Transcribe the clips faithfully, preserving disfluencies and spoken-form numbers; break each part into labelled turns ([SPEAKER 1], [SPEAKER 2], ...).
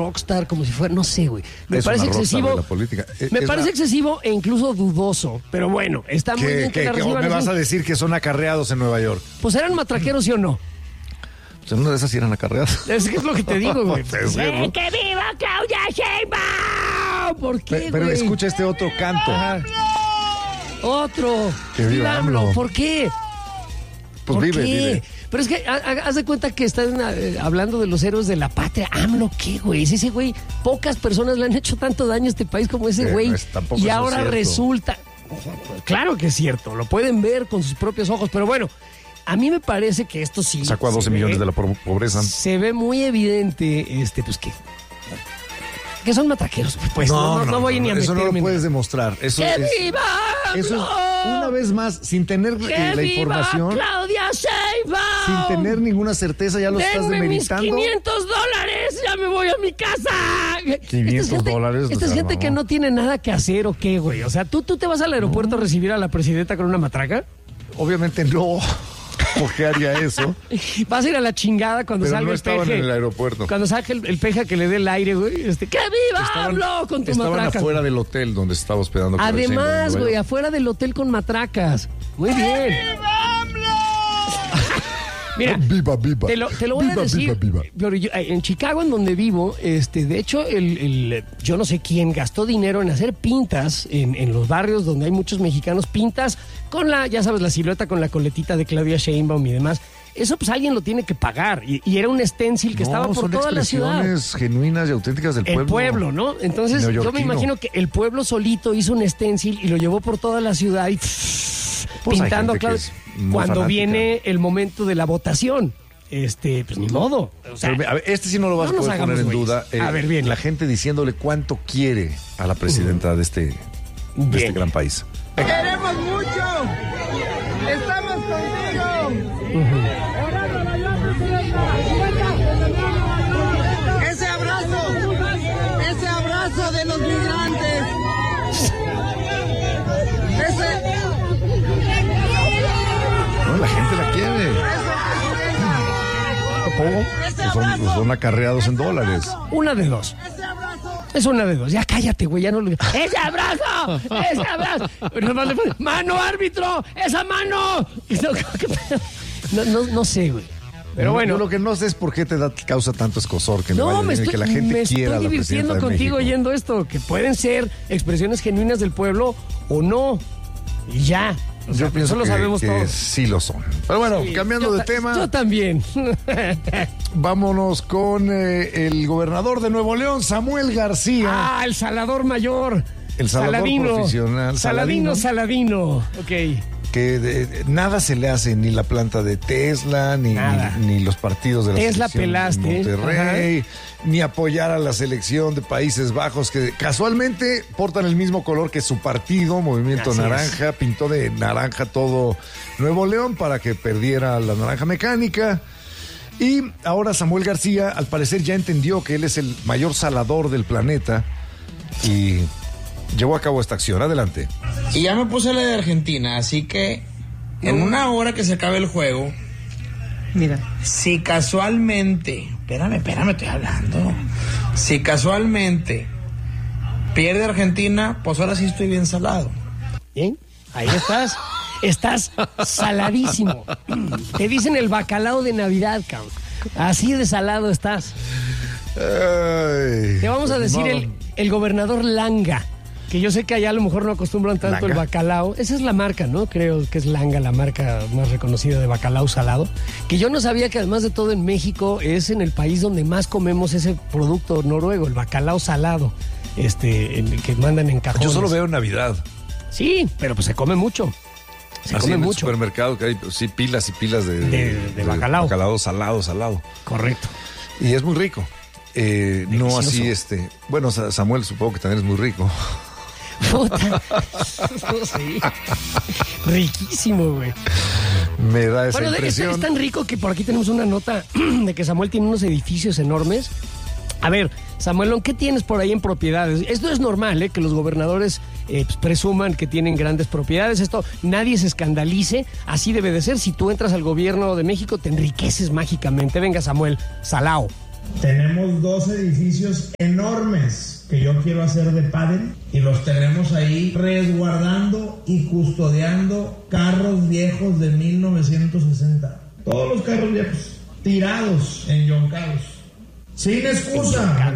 [SPEAKER 1] rockstar, como si fuera, no sé, güey. Me
[SPEAKER 2] Es
[SPEAKER 1] parece
[SPEAKER 2] una rockstar
[SPEAKER 1] excesivo.
[SPEAKER 2] de la política. Es-
[SPEAKER 1] me
[SPEAKER 2] es
[SPEAKER 1] parece
[SPEAKER 2] la-
[SPEAKER 1] excesivo e incluso dudoso. Pero bueno, está muy
[SPEAKER 2] ¿Qué,
[SPEAKER 1] bien que
[SPEAKER 2] qué,
[SPEAKER 1] la
[SPEAKER 2] qué? ¿O
[SPEAKER 1] reciban
[SPEAKER 2] me vas
[SPEAKER 1] así.
[SPEAKER 2] a decir que son acarreados en Nueva York?
[SPEAKER 1] Pues eran matraqueros, ¿sí o no?
[SPEAKER 2] Pues en una de esas sí eran acarreados.
[SPEAKER 1] Es que es lo que te digo, güey.
[SPEAKER 2] Puede ser, ¿no?
[SPEAKER 1] ¡Eh, ¡que viva Claudia Sheinbaum! ¿Por qué,
[SPEAKER 2] Pe- Pero
[SPEAKER 1] güey?
[SPEAKER 2] escucha este otro canto.
[SPEAKER 1] Ajá. Otro.
[SPEAKER 2] Que viva AMLO.
[SPEAKER 1] ¿Por qué?
[SPEAKER 2] Pues
[SPEAKER 1] ¿Por
[SPEAKER 2] vive,
[SPEAKER 1] qué?
[SPEAKER 2] vive.
[SPEAKER 1] Pero es que ha- ha- haz de cuenta que están eh, hablando de los héroes de la patria. AMLO, ¿qué, güey? Es ese güey. Pocas personas le han hecho tanto daño a este país como ese
[SPEAKER 2] Eh,
[SPEAKER 1] güey.
[SPEAKER 2] no es- tampoco
[SPEAKER 1] y
[SPEAKER 2] eso es
[SPEAKER 1] ahora
[SPEAKER 2] cierto.
[SPEAKER 1] resulta... Claro que es cierto. Lo pueden ver con sus propios ojos. Pero bueno, a mí me parece que esto sí...
[SPEAKER 2] Sacó a doce
[SPEAKER 1] se
[SPEAKER 2] millones
[SPEAKER 1] ve-
[SPEAKER 2] de la po- pobreza.
[SPEAKER 1] Se ve muy evidente, este, pues que... Que son matraqueros. Pues no, no, no voy ni a
[SPEAKER 2] Eso no
[SPEAKER 1] meterme.
[SPEAKER 2] lo puedes demostrar. Eso
[SPEAKER 1] ¡Que
[SPEAKER 2] es,
[SPEAKER 1] viva
[SPEAKER 2] eso es,
[SPEAKER 1] AMLO!
[SPEAKER 2] una vez más, sin tener eh,
[SPEAKER 1] ¡Que
[SPEAKER 2] la
[SPEAKER 1] viva
[SPEAKER 2] información,
[SPEAKER 1] Claudia Sheinbaum!
[SPEAKER 2] sin tener ninguna certeza, ya lo estás
[SPEAKER 1] ¡Denme mis
[SPEAKER 2] demeritando.
[SPEAKER 1] quinientos dólares! ¡Ya me voy a mi casa!
[SPEAKER 2] quinientos
[SPEAKER 1] Esta es gente-
[SPEAKER 2] dólares,
[SPEAKER 1] Esta
[SPEAKER 2] o
[SPEAKER 1] es
[SPEAKER 2] sea,
[SPEAKER 1] gente
[SPEAKER 2] no.
[SPEAKER 1] que no tiene nada que hacer o qué, güey. O sea, ¿tú, tú te vas al aeropuerto a recibir a la presidenta con una matraca?
[SPEAKER 2] Obviamente no. ¿Por qué haría eso?
[SPEAKER 1] Vas a ir a la chingada cuando
[SPEAKER 2] Pero
[SPEAKER 1] salga
[SPEAKER 2] no
[SPEAKER 1] el
[SPEAKER 2] estaban
[SPEAKER 1] peje.
[SPEAKER 2] en el aeropuerto.
[SPEAKER 1] Cuando salga el, el peje a que le dé el aire, güey. Este, ¡que viva
[SPEAKER 2] Estaban,
[SPEAKER 1] AMLO con tu
[SPEAKER 2] estaban
[SPEAKER 1] matraca!
[SPEAKER 2] afuera del hotel donde se estaba hospedando. Claudia Sheinbaum en
[SPEAKER 1] Además,
[SPEAKER 2] Nueva
[SPEAKER 1] güey,
[SPEAKER 2] York.
[SPEAKER 1] afuera del hotel con matracas. Muy bien. Mira,
[SPEAKER 2] Viva, viva.
[SPEAKER 1] te lo, te lo voy
[SPEAKER 2] Viva,
[SPEAKER 1] a decir.
[SPEAKER 2] viva, viva.
[SPEAKER 1] Pero yo, eh, en Chicago, en donde vivo, este, de hecho, el, el, yo no sé quién gastó dinero en hacer pintas en, en los barrios donde hay muchos mexicanos, pintas con la, ya sabes, la silueta con la coletita de Claudia Sheinbaum y demás. Eso pues alguien lo tiene que pagar. Y, y era un stencil que
[SPEAKER 2] No,
[SPEAKER 1] estaba por
[SPEAKER 2] son
[SPEAKER 1] toda la ciudad.
[SPEAKER 2] expresiones genuinas y auténticas del
[SPEAKER 1] El
[SPEAKER 2] pueblo.
[SPEAKER 1] pueblo, ¿no? Entonces yo me
[SPEAKER 2] Neoyorquino.
[SPEAKER 1] imagino que el pueblo solito hizo un stencil y lo llevó por toda la ciudad y
[SPEAKER 2] Pues hay
[SPEAKER 1] pintando
[SPEAKER 2] gente que
[SPEAKER 1] claro,
[SPEAKER 2] es muy
[SPEAKER 1] cuando
[SPEAKER 2] fanática.
[SPEAKER 1] viene el momento de la votación. Este, pues ni modo. O sea,
[SPEAKER 2] Pero, a ver, este sí no lo vas
[SPEAKER 1] no
[SPEAKER 2] a
[SPEAKER 1] nos
[SPEAKER 2] poder poner
[SPEAKER 1] hagamos
[SPEAKER 2] en
[SPEAKER 1] güeyes.
[SPEAKER 2] duda.
[SPEAKER 1] A ver, bien.
[SPEAKER 2] La gente diciéndole cuánto quiere a la presidenta de este, de
[SPEAKER 1] Bien.
[SPEAKER 2] este gran país.
[SPEAKER 3] ¡Te queremos mucho! ¡Estamos contigo! ¡Ese abrazo! ¡Ese abrazo de los migrantes! ¡Ese!
[SPEAKER 2] No, la gente la quiere. Pues son, pues son acarreados en dólares.
[SPEAKER 1] una de dos. Es una de dos. Ya cállate, güey. Ya no le... ¡Ese abrazo! ¡Ese abrazo! Pero nomás le pone, ¡mano, árbitro! ¡Esa mano! Y no, ¿qué pedo? no, no, no sé, güey. Pero
[SPEAKER 2] No,
[SPEAKER 1] bueno.
[SPEAKER 2] yo lo que no sé es por qué te da, causa tanto escosor que, le
[SPEAKER 1] No,
[SPEAKER 2] vaya
[SPEAKER 1] me
[SPEAKER 2] bien y
[SPEAKER 1] estoy,
[SPEAKER 2] que la gente
[SPEAKER 1] me
[SPEAKER 2] quiera a
[SPEAKER 1] estoy
[SPEAKER 2] la
[SPEAKER 1] divirtiendo
[SPEAKER 2] presidenta de
[SPEAKER 1] contigo
[SPEAKER 2] México.
[SPEAKER 1] oyendo esto, que pueden ser expresiones genuinas del pueblo o no. Y ya. O sea,
[SPEAKER 2] Yo pienso
[SPEAKER 1] eso lo
[SPEAKER 2] que,
[SPEAKER 1] sabemos
[SPEAKER 2] que
[SPEAKER 1] todos.
[SPEAKER 2] sí lo son. Pero bueno,
[SPEAKER 1] Sí,
[SPEAKER 2] cambiando
[SPEAKER 1] yo
[SPEAKER 2] de
[SPEAKER 1] ta-
[SPEAKER 2] tema,
[SPEAKER 1] Yo también.
[SPEAKER 2] vámonos con eh, el gobernador de Nuevo León, Samuel García.
[SPEAKER 1] ah, el salador mayor.
[SPEAKER 2] El salador profesional,
[SPEAKER 1] Saladino,
[SPEAKER 2] Saladino.
[SPEAKER 1] Saladino. Ok.
[SPEAKER 2] Que de- de- nada se le hace, ni la planta de Tesla, ni,
[SPEAKER 1] Nada.
[SPEAKER 2] ni, ni los partidos de la
[SPEAKER 1] Tesla
[SPEAKER 2] selección
[SPEAKER 1] pelaste,
[SPEAKER 2] de Monterrey, ni apoyar a la selección de Países Bajos, que casualmente portan el mismo color que su partido, Movimiento
[SPEAKER 1] Así
[SPEAKER 2] Naranja, pintó de naranja todo Nuevo León para que perdiera la naranja mecánica. Y ahora Samuel García, al parecer, ya entendió que él es el mayor salador del planeta y llevó a cabo esta acción. Adelante.
[SPEAKER 3] Y ya me puse la de Argentina, así que en una hora que se acabe el juego,
[SPEAKER 4] Mira.
[SPEAKER 3] si casualmente, espérame, espérame, estoy hablando. Si casualmente pierde Argentina, pues ahora sí estoy bien salado.
[SPEAKER 1] Bien, ahí estás. Estás saladísimo. Te dicen el bacalao de Navidad, cabrón. Así de salado estás.
[SPEAKER 2] Ay,
[SPEAKER 1] Te vamos a
[SPEAKER 2] pues,
[SPEAKER 1] decir
[SPEAKER 2] ni
[SPEAKER 1] el,
[SPEAKER 2] modo.
[SPEAKER 1] el gobernador Langa, que yo sé que allá a lo mejor no acostumbran tanto
[SPEAKER 2] ¿Langa?
[SPEAKER 1] el bacalao. Esa es la marca, ¿no? Creo que es Langa, la marca más reconocida de bacalao salado. Que yo no sabía que además de todo en México es en el país donde más comemos ese producto noruego, el bacalao salado, este, el que mandan en cajones.
[SPEAKER 2] Yo solo veo en Navidad.
[SPEAKER 1] Sí, pero pues se come mucho. Se
[SPEAKER 2] Así
[SPEAKER 1] come
[SPEAKER 2] en el
[SPEAKER 1] mucho.
[SPEAKER 2] supermercado que hay pues, sí, pilas y pilas de,
[SPEAKER 1] De- de bacalao.
[SPEAKER 2] Bacalao salado, salado.
[SPEAKER 1] Correcto.
[SPEAKER 2] Y es muy rico. Eh, no
[SPEAKER 1] Delicioso.
[SPEAKER 2] así este. Bueno, Sa- Samuel supongo que también es muy rico.
[SPEAKER 1] Puta. Sí. Riquísimo, güey.
[SPEAKER 2] Me da esa
[SPEAKER 1] Bueno, de- es,
[SPEAKER 2] impresión.
[SPEAKER 1] es tan rico que por aquí tenemos una nota de que Samuel tiene unos edificios enormes. A ver, Samuel, ¿qué tienes por ahí en propiedades? Esto es normal, ¿eh? Que los gobernadores eh, pues, presuman que tienen grandes propiedades. Esto nadie se escandalice. Así debe de ser. Si tú entras al gobierno de México, te enriqueces mágicamente. Venga, Samuel, salao.
[SPEAKER 3] Tenemos dos edificios enormes que yo quiero hacer de pádel y los tenemos ahí resguardando y custodiando carros viejos de mil novecientos sesenta. Todos los carros viejos tirados en yoncados. Sin excusa.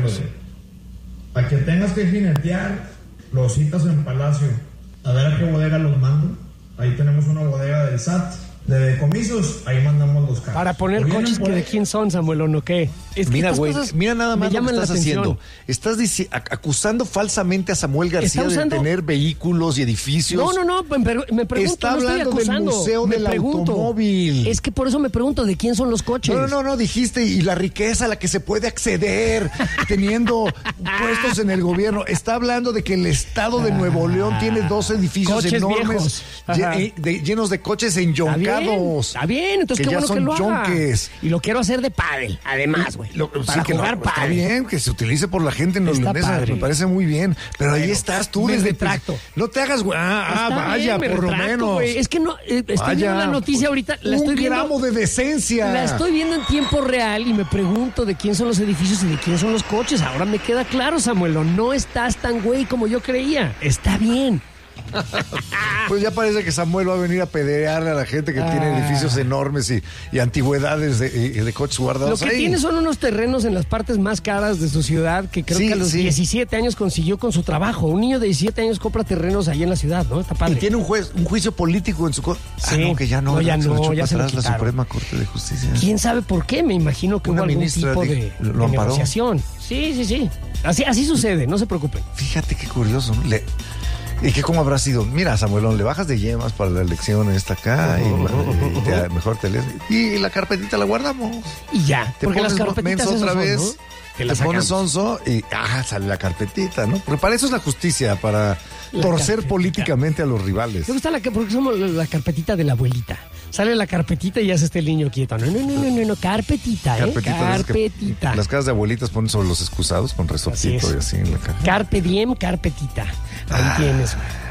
[SPEAKER 3] Para que tengas que jinetear, los citas en Palacio. A ver a qué bodega los mando. Ahí tenemos una bodega del S A T. De decomisos, ahí mandamos los carros.
[SPEAKER 1] Para poner coches que de quién son, Samuel, ¿o no qué?
[SPEAKER 2] Es que mira, güey, mira nada más lo que estás haciendo. Estás dici- acusando falsamente a Samuel García usando... de tener vehículos y edificios.
[SPEAKER 1] No, no, no, me, me pregunto,
[SPEAKER 2] Está
[SPEAKER 1] no
[SPEAKER 2] hablando
[SPEAKER 1] estoy
[SPEAKER 2] del Museo
[SPEAKER 1] me
[SPEAKER 2] del
[SPEAKER 1] pregunto.
[SPEAKER 2] Automóvil.
[SPEAKER 1] Es que por eso me pregunto, ¿de quién son los coches?
[SPEAKER 2] No, no, no, dijiste, y la riqueza a la que se puede acceder teniendo puestos en el gobierno. Está hablando de que el estado de Nuevo León tiene dos edificios
[SPEAKER 1] coches
[SPEAKER 2] enormes lle- de, llenos de coches enyoncados.
[SPEAKER 1] Está bien. Bien, entonces
[SPEAKER 2] que
[SPEAKER 1] qué
[SPEAKER 2] ya
[SPEAKER 1] bueno
[SPEAKER 2] son
[SPEAKER 1] que lo haga.
[SPEAKER 2] Yonques.
[SPEAKER 1] Y lo quiero hacer de pádel, además, güey. Para
[SPEAKER 2] sí,
[SPEAKER 1] jugar
[SPEAKER 2] no,
[SPEAKER 1] pádel.
[SPEAKER 2] Está bien, que se utilice por la gente neoleonesa, me parece muy bien. Pero bueno, ahí estás tú.
[SPEAKER 1] Me
[SPEAKER 2] desde
[SPEAKER 1] retracto.
[SPEAKER 2] Pues, no te hagas, güey. Ah, ah vaya,
[SPEAKER 1] bien,
[SPEAKER 2] por
[SPEAKER 1] retracto,
[SPEAKER 2] lo menos.
[SPEAKER 1] Wey. Es que no, eh, estoy vaya, viendo la noticia ahorita. La
[SPEAKER 2] un
[SPEAKER 1] estoy viendo,
[SPEAKER 2] gramo de decencia.
[SPEAKER 1] La estoy viendo en tiempo real y me pregunto de quién son los edificios y de quién son los coches. Ahora me queda claro, Samuelo. No estás tan güey como yo creía. Está bien.
[SPEAKER 2] Pues ya parece que Samuel va a venir a pederearle a la gente que ah. tiene edificios enormes y, y antigüedades de, y, de coches guardados.
[SPEAKER 1] Lo que
[SPEAKER 2] ahí.
[SPEAKER 1] tiene son unos terrenos en las partes más caras de su ciudad que creo sí, que a los sí. diecisiete años consiguió con su trabajo. Un niño de diecisiete años compra terrenos ahí en la ciudad, ¿no? Está padre.
[SPEAKER 2] Y tiene un juez, un juicio político en su contra.
[SPEAKER 1] Sí.
[SPEAKER 2] Ah, no, que ya no.
[SPEAKER 1] No, ya
[SPEAKER 2] se
[SPEAKER 1] no,
[SPEAKER 2] lo
[SPEAKER 1] ya se
[SPEAKER 2] atrás
[SPEAKER 1] lo
[SPEAKER 2] la Suprema Corte de Justicia.
[SPEAKER 1] ¿Quién sabe por qué? Me imagino que
[SPEAKER 2] Una
[SPEAKER 1] hubo algún tipo
[SPEAKER 2] de,
[SPEAKER 1] de,
[SPEAKER 2] lo
[SPEAKER 1] de negociación. Sí, sí, sí. Así, así sucede, no se preocupen.
[SPEAKER 2] Fíjate qué curioso. Le... ¿Y qué cómo habrá sido? Mira, Samuelón, le bajas de yemas para la elección esta acá y, y te, mejor te lees. Y la carpetita la guardamos.
[SPEAKER 1] Y ya,
[SPEAKER 2] te
[SPEAKER 1] porque
[SPEAKER 2] pones
[SPEAKER 1] las carpetitas
[SPEAKER 2] otra vez,
[SPEAKER 1] son, ¿no?
[SPEAKER 2] te, te pones sonso y ah, sale la carpetita, ¿no? Porque para eso es la justicia, para la torcer carpetita. políticamente a los rivales.
[SPEAKER 1] Me gusta la porque somos la carpetita de la abuelita. Sale la carpetita y ya se está el niño quieto. No, no, no, no, no, no. Carpetita, ¿eh? Carpetita. Carpetita.
[SPEAKER 2] Las, las casas de abuelitas ponen sobre los excusados con resortito así y así en la cara.
[SPEAKER 1] Carpe diem, carpetita. Ahí ah. tienes, güey.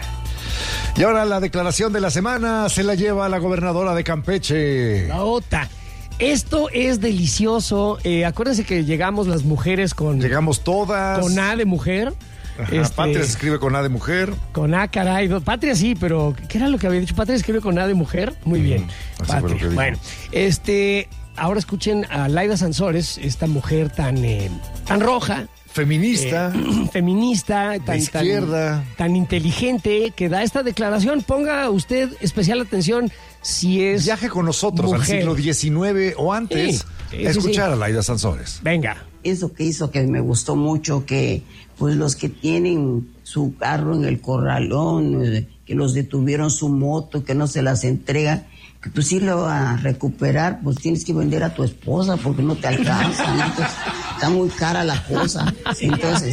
[SPEAKER 2] Y ahora la declaración de la semana se la lleva la gobernadora de Campeche.
[SPEAKER 1] La OTA. Esto es delicioso. Eh, acuérdense que llegamos las mujeres con...
[SPEAKER 2] Llegamos todas.
[SPEAKER 1] Con A de mujer.
[SPEAKER 2] Ajá, este, Patria se escribe con A de mujer.
[SPEAKER 1] Con A, caray. Patria sí, pero ¿qué era lo que había dicho? Patria se escribe con A de mujer. Muy bien.
[SPEAKER 2] Mm, así fue lo que dijo.
[SPEAKER 1] Bueno, este... Ahora escuchen a Laida Sansores, esta mujer tan, eh, tan roja.
[SPEAKER 2] Feminista.
[SPEAKER 1] Eh, feminista, tan,
[SPEAKER 2] izquierda.
[SPEAKER 1] Tan, tan inteligente, que da esta declaración. Ponga usted especial atención si es.
[SPEAKER 2] Viaje con nosotros mujer. Al siglo diecinueve o antes. Sí, sí, a escuchar sí. a Laida Sansores.
[SPEAKER 1] Venga.
[SPEAKER 4] Eso que hizo que me gustó mucho, que pues los que tienen su carro en el corralón, que los detuvieron su moto, que no se las entregan, que pues sí lo va a recuperar, pues tienes que vender a tu esposa porque no te alcanza. Entonces, está muy cara la cosa. Entonces,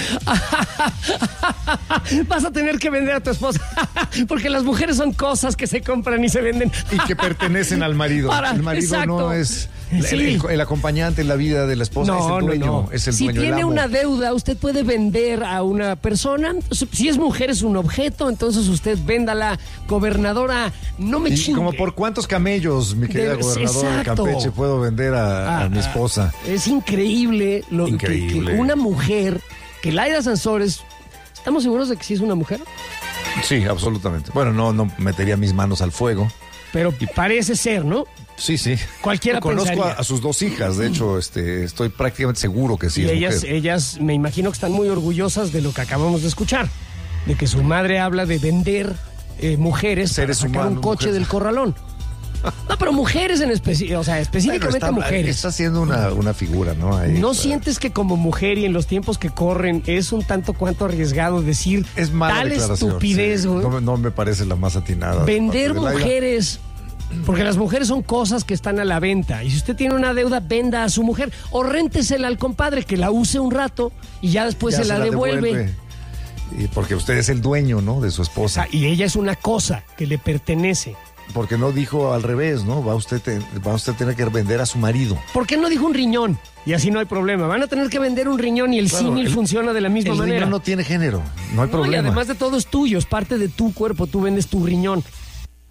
[SPEAKER 1] vas a tener que vender a tu esposa porque las mujeres son cosas que se compran y se venden
[SPEAKER 2] y que pertenecen al marido. Para, el marido exacto. no es sí. el, el, el acompañante en la vida de la esposa,
[SPEAKER 1] no,
[SPEAKER 2] es el dueño,
[SPEAKER 1] no, no.
[SPEAKER 2] es el
[SPEAKER 1] si
[SPEAKER 2] dueño.
[SPEAKER 1] Si tiene
[SPEAKER 2] el amo.
[SPEAKER 1] una deuda, usted puede vender a una persona. Si es mujer, es un objeto, entonces usted véndala. Gobernadora, no me chingue.
[SPEAKER 2] ¿Como por cuántos camellos, mi querida de, gobernadora exacto. de Campeche, puedo vender a, ah, a mi esposa?
[SPEAKER 1] Es increíble lo
[SPEAKER 2] increíble.
[SPEAKER 1] Que, que una mujer, que Laida Sansores, ¿estamos seguros de que sí es una mujer?
[SPEAKER 2] Sí, absolutamente. Bueno, no, no metería mis manos al fuego.
[SPEAKER 1] Pero parece ser, ¿no?
[SPEAKER 2] Sí, sí.
[SPEAKER 1] Cualquiera
[SPEAKER 2] Conozco
[SPEAKER 1] pensaría.
[SPEAKER 2] a, a sus dos hijas, de hecho, este, estoy prácticamente seguro que sí
[SPEAKER 1] y
[SPEAKER 2] es
[SPEAKER 1] ellas,
[SPEAKER 2] mujer.
[SPEAKER 1] ellas, me imagino que están muy orgullosas de lo que acabamos de escuchar, de que su madre habla de vender eh, mujeres
[SPEAKER 2] seres
[SPEAKER 1] para sacar
[SPEAKER 2] humanos,
[SPEAKER 1] un coche
[SPEAKER 2] mujeres.
[SPEAKER 1] del corralón. No, pero mujeres en específico, o sea, específicamente
[SPEAKER 2] bueno, está,
[SPEAKER 1] mujeres.
[SPEAKER 2] Está haciendo una, una figura, ¿no? Ahí,
[SPEAKER 1] ¿No
[SPEAKER 2] para...
[SPEAKER 1] sientes que como mujer y en los tiempos que corren es un tanto cuanto arriesgado decir
[SPEAKER 2] es mala
[SPEAKER 1] tal
[SPEAKER 2] declaración,
[SPEAKER 1] estupidez?
[SPEAKER 2] Sí. No, no me parece la más atinada.
[SPEAKER 1] Vender mujeres... Porque las mujeres son cosas que están a la venta. Y si usted tiene una deuda, venda a su mujer. O réntesela al compadre, que la use un rato y ya después
[SPEAKER 2] ya
[SPEAKER 1] se, la,
[SPEAKER 2] se la
[SPEAKER 1] devuelve.
[SPEAKER 2] devuelve. Y porque usted es el dueño, ¿no? De su esposa.
[SPEAKER 1] O sea, y ella es una cosa que le pertenece.
[SPEAKER 2] Porque no dijo al revés, ¿no? Va usted, te, va usted a tener que vender a su marido.
[SPEAKER 1] ¿Por qué no dijo un riñón? Y así no hay problema. Van a tener que vender un riñón y el claro, símil funciona de la misma
[SPEAKER 2] el
[SPEAKER 1] manera.
[SPEAKER 2] El riñón no tiene género, no hay
[SPEAKER 1] no,
[SPEAKER 2] problema.
[SPEAKER 1] Y además de todo es tuyo, es parte de tu cuerpo, tú vendes tu riñón.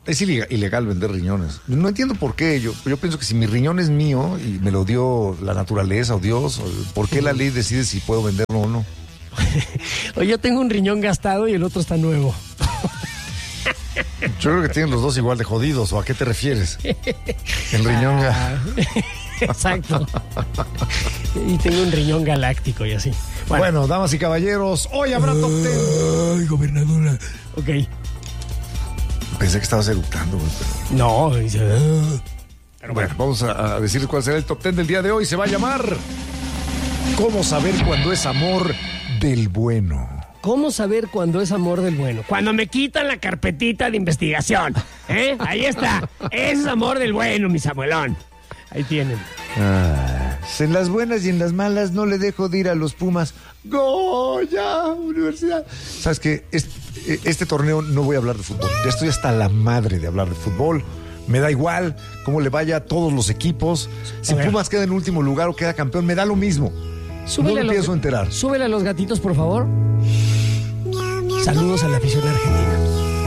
[SPEAKER 2] Es ilegal, ilegal vender riñones. No entiendo por qué. Yo, yo pienso que si mi riñón es mío y me lo dio la naturaleza o Dios, ¿por qué la ley decide si puedo venderlo o no?
[SPEAKER 1] Oye, yo tengo un riñón gastado y el otro está nuevo.
[SPEAKER 2] Yo creo que tienen los dos igual de jodidos. ¿O a qué te refieres? El riñón...
[SPEAKER 1] Ah, exacto. Y tengo un riñón galáctico y así.
[SPEAKER 2] Bueno, bueno, damas y caballeros, hoy habrá top ten.
[SPEAKER 1] Ay, gobernadora. Ok.
[SPEAKER 2] Pensé que estabas eructando, güey, pero...
[SPEAKER 1] No, dice... Uh,
[SPEAKER 2] pero bueno, vamos a, a decir cuál será el top ten del día de hoy. Se va a llamar... ¿Cómo saber cuando es amor del bueno?
[SPEAKER 1] ¿Cómo saber cuando es amor del bueno? Cuando me quitan la carpetita de investigación. ¿Eh? Ahí está. Ese es amor del bueno, mi Samuelón. Ahí tienen.
[SPEAKER 2] Ah, en las buenas y en las malas no le dejo de ir a los Pumas. ¡Goya! Universidad. ¿Sabes qué? Este, este torneo no voy a hablar de fútbol. Ya estoy hasta la madre de hablar de fútbol. Me da igual cómo le vaya a todos los equipos. Si Pumas queda en último lugar o queda campeón, me da lo mismo.
[SPEAKER 1] Súbele
[SPEAKER 2] no me pienso enterar.
[SPEAKER 1] Súbele a los gatitos, por favor. Saludos a la afición argentina.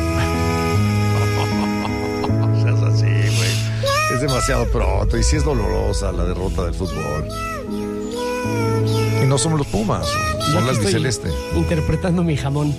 [SPEAKER 2] Seas así, güey. Es demasiado pronto y sí es dolorosa la derrota del fútbol. Y no somos los Pumas, son las biceleste.
[SPEAKER 1] Interpretando mi jamón.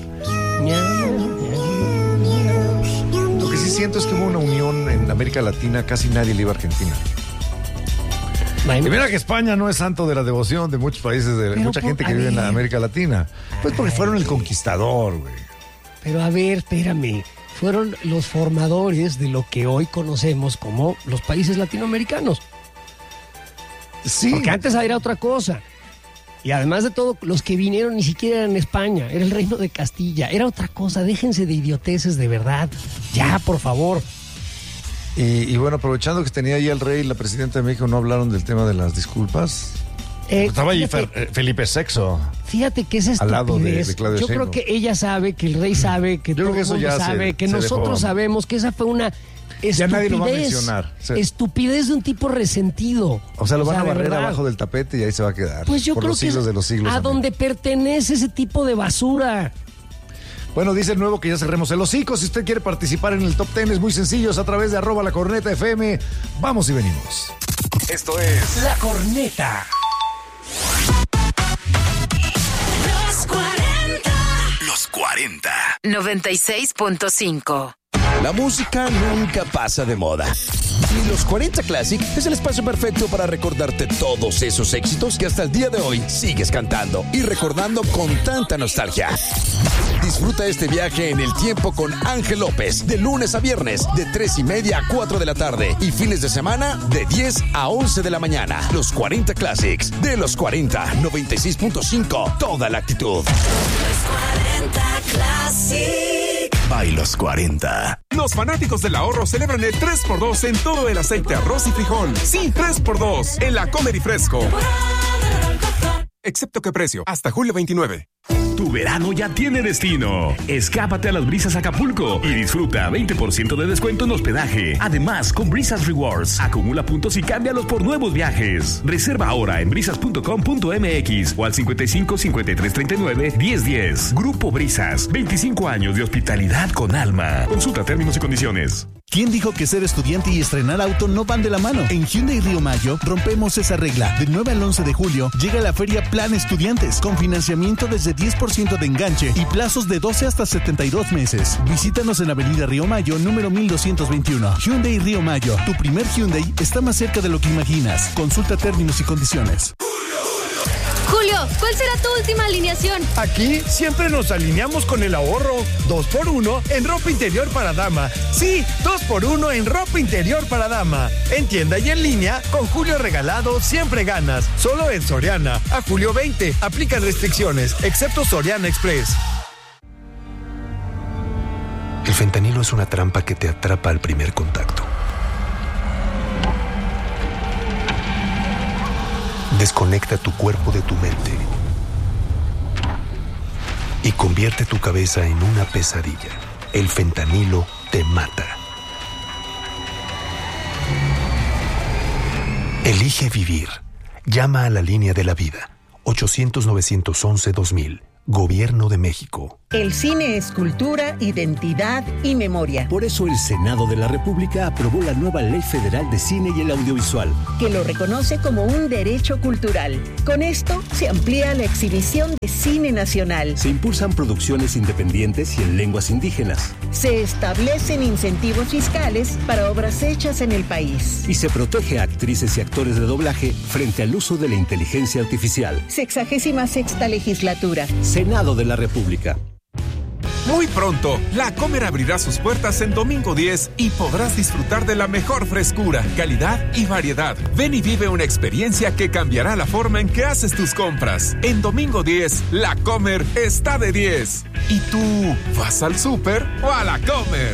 [SPEAKER 2] Lo que sí siento es que hubo una unión en América Latina, casi nadie le iba a Argentina.
[SPEAKER 1] Bueno.
[SPEAKER 2] Y mira que España no es santo de la devoción de muchos países, de Pero mucha por, gente que vive ver. en América Latina. Pues porque fueron el conquistador, güey.
[SPEAKER 1] Pero a ver, espérame. Fueron los formadores de lo que hoy conocemos como los países latinoamericanos.
[SPEAKER 2] Sí.
[SPEAKER 1] Porque antes era otra cosa. Y además de todo, los que vinieron ni siquiera eran España, era el Reino de Castilla, era otra cosa. Déjense de idioteces de verdad. Ya, por favor.
[SPEAKER 2] Y, y bueno, aprovechando que tenía ahí el rey y la presidenta de México, ¿no hablaron del tema de las disculpas? Eh, Estaba ahí fíjate, Felipe sexto.
[SPEAKER 1] Fíjate que es estupidez. Al lado de, de Claudio Yo Sheinbaum. Creo que ella sabe, que el rey sabe, que
[SPEAKER 2] Yo
[SPEAKER 1] todo el mundo sabe,
[SPEAKER 2] se,
[SPEAKER 1] que
[SPEAKER 2] se
[SPEAKER 1] nosotros
[SPEAKER 2] dejó.
[SPEAKER 1] sabemos que esa fue una estupidez.
[SPEAKER 2] Ya nadie lo va a mencionar.
[SPEAKER 1] Se... Estupidez de un tipo resentido.
[SPEAKER 2] O sea, lo van
[SPEAKER 1] o sea,
[SPEAKER 2] a barrer
[SPEAKER 1] verdad.
[SPEAKER 2] abajo del tapete y ahí se va a quedar.
[SPEAKER 1] Pues yo
[SPEAKER 2] por
[SPEAKER 1] creo
[SPEAKER 2] los siglos
[SPEAKER 1] que es
[SPEAKER 2] de los siglos.
[SPEAKER 1] A donde pertenece ese tipo de basura.
[SPEAKER 2] Bueno, dice el nuevo que ya cerremos el hocico. Si usted quiere participar en el top ten, es muy sencillo, es a través de arroba la corneta F M. Vamos y venimos.
[SPEAKER 5] Esto es
[SPEAKER 1] La Corneta.
[SPEAKER 5] Los cuarenta. Los cuarenta.
[SPEAKER 6] noventa y seis punto cinco.
[SPEAKER 7] La música nunca pasa de moda. Y Los cuarenta Classic es el espacio perfecto para recordarte todos esos éxitos que hasta el día de hoy sigues cantando y recordando con tanta nostalgia. Disfruta este viaje en el tiempo con Ángel López, de lunes a viernes, de tres y media a cuatro de la tarde, y fines de semana, de diez a once de la mañana. Los cuarenta Classics, de Los cuarenta, noventa y seis punto cinco, toda la actitud.
[SPEAKER 5] Los cuarenta Classic.
[SPEAKER 7] By Los cuarenta.
[SPEAKER 8] Los fanáticos del ahorro celebran el tres por dos en todo el aceite, arroz y frijol. Sí, tres por dos en la Comer y Fresco. Excepto que precio, hasta julio veintinueve.
[SPEAKER 9] Tu verano ya tiene destino. Escápate a las Brisas Acapulco y disfruta veinte por ciento de descuento en hospedaje. Además, con Brisas Rewards, acumula puntos y cámbialos por nuevos viajes. Reserva ahora en brisas punto com punto m x o al cincuenta y cinco, cincuenta y tres, treinta y nueve, diez diez. Grupo Brisas, veinticinco años de hospitalidad con alma. Consulta términos y condiciones.
[SPEAKER 10] ¿Quién dijo que ser estudiante y estrenar auto no van de la mano? En Hyundai Río Mayo rompemos esa regla. Del nueve al once de julio llega la feria Plan Estudiantes con financiamiento desde diez por ciento de enganche y plazos de doce hasta setenta y dos meses. Visítanos en Avenida Río Mayo, número mil doscientos veintiuno. Hyundai Río Mayo, tu primer Hyundai está más cerca de lo que imaginas. Consulta términos y condiciones.
[SPEAKER 11] Julio, ¿cuál será tu última alineación?
[SPEAKER 12] Aquí siempre nos alineamos con el ahorro. Dos por uno en ropa interior para dama. Sí, dos por uno en ropa interior para dama. En tienda y en línea, con Julio Regalado siempre ganas. Solo en Soriana. A julio veinte. Aplican restricciones, excepto Soriana Express.
[SPEAKER 13] El fentanilo es una trampa que te atrapa al primer contacto. Desconecta tu cuerpo de tu mente y convierte tu cabeza en una pesadilla. El fentanilo te mata. Elige vivir. Llama a la línea de la vida. ochocientos, novecientos once, dos mil. Gobierno de México.
[SPEAKER 14] El cine es cultura, identidad y memoria.
[SPEAKER 15] Por eso el Senado de la República aprobó la nueva Ley Federal de Cine y el Audiovisual,
[SPEAKER 14] que lo reconoce como un derecho cultural. Con esto se amplía la exhibición de cine nacional.
[SPEAKER 15] Se impulsan producciones independientes y en lenguas indígenas.
[SPEAKER 14] Se establecen incentivos fiscales para obras hechas en el país.
[SPEAKER 15] Y se protege a actrices y actores de doblaje frente al uso de la inteligencia artificial.
[SPEAKER 14] Sexagésima sexta legislatura.
[SPEAKER 15] Senado de la República.
[SPEAKER 8] Muy pronto, La Comer abrirá sus puertas en domingo diez y podrás disfrutar de la mejor frescura, calidad y variedad. Ven y vive una experiencia que cambiará la forma en que haces tus compras. En domingo diez, La Comer está de diez. ¿Y tú vas al súper o a La Comer?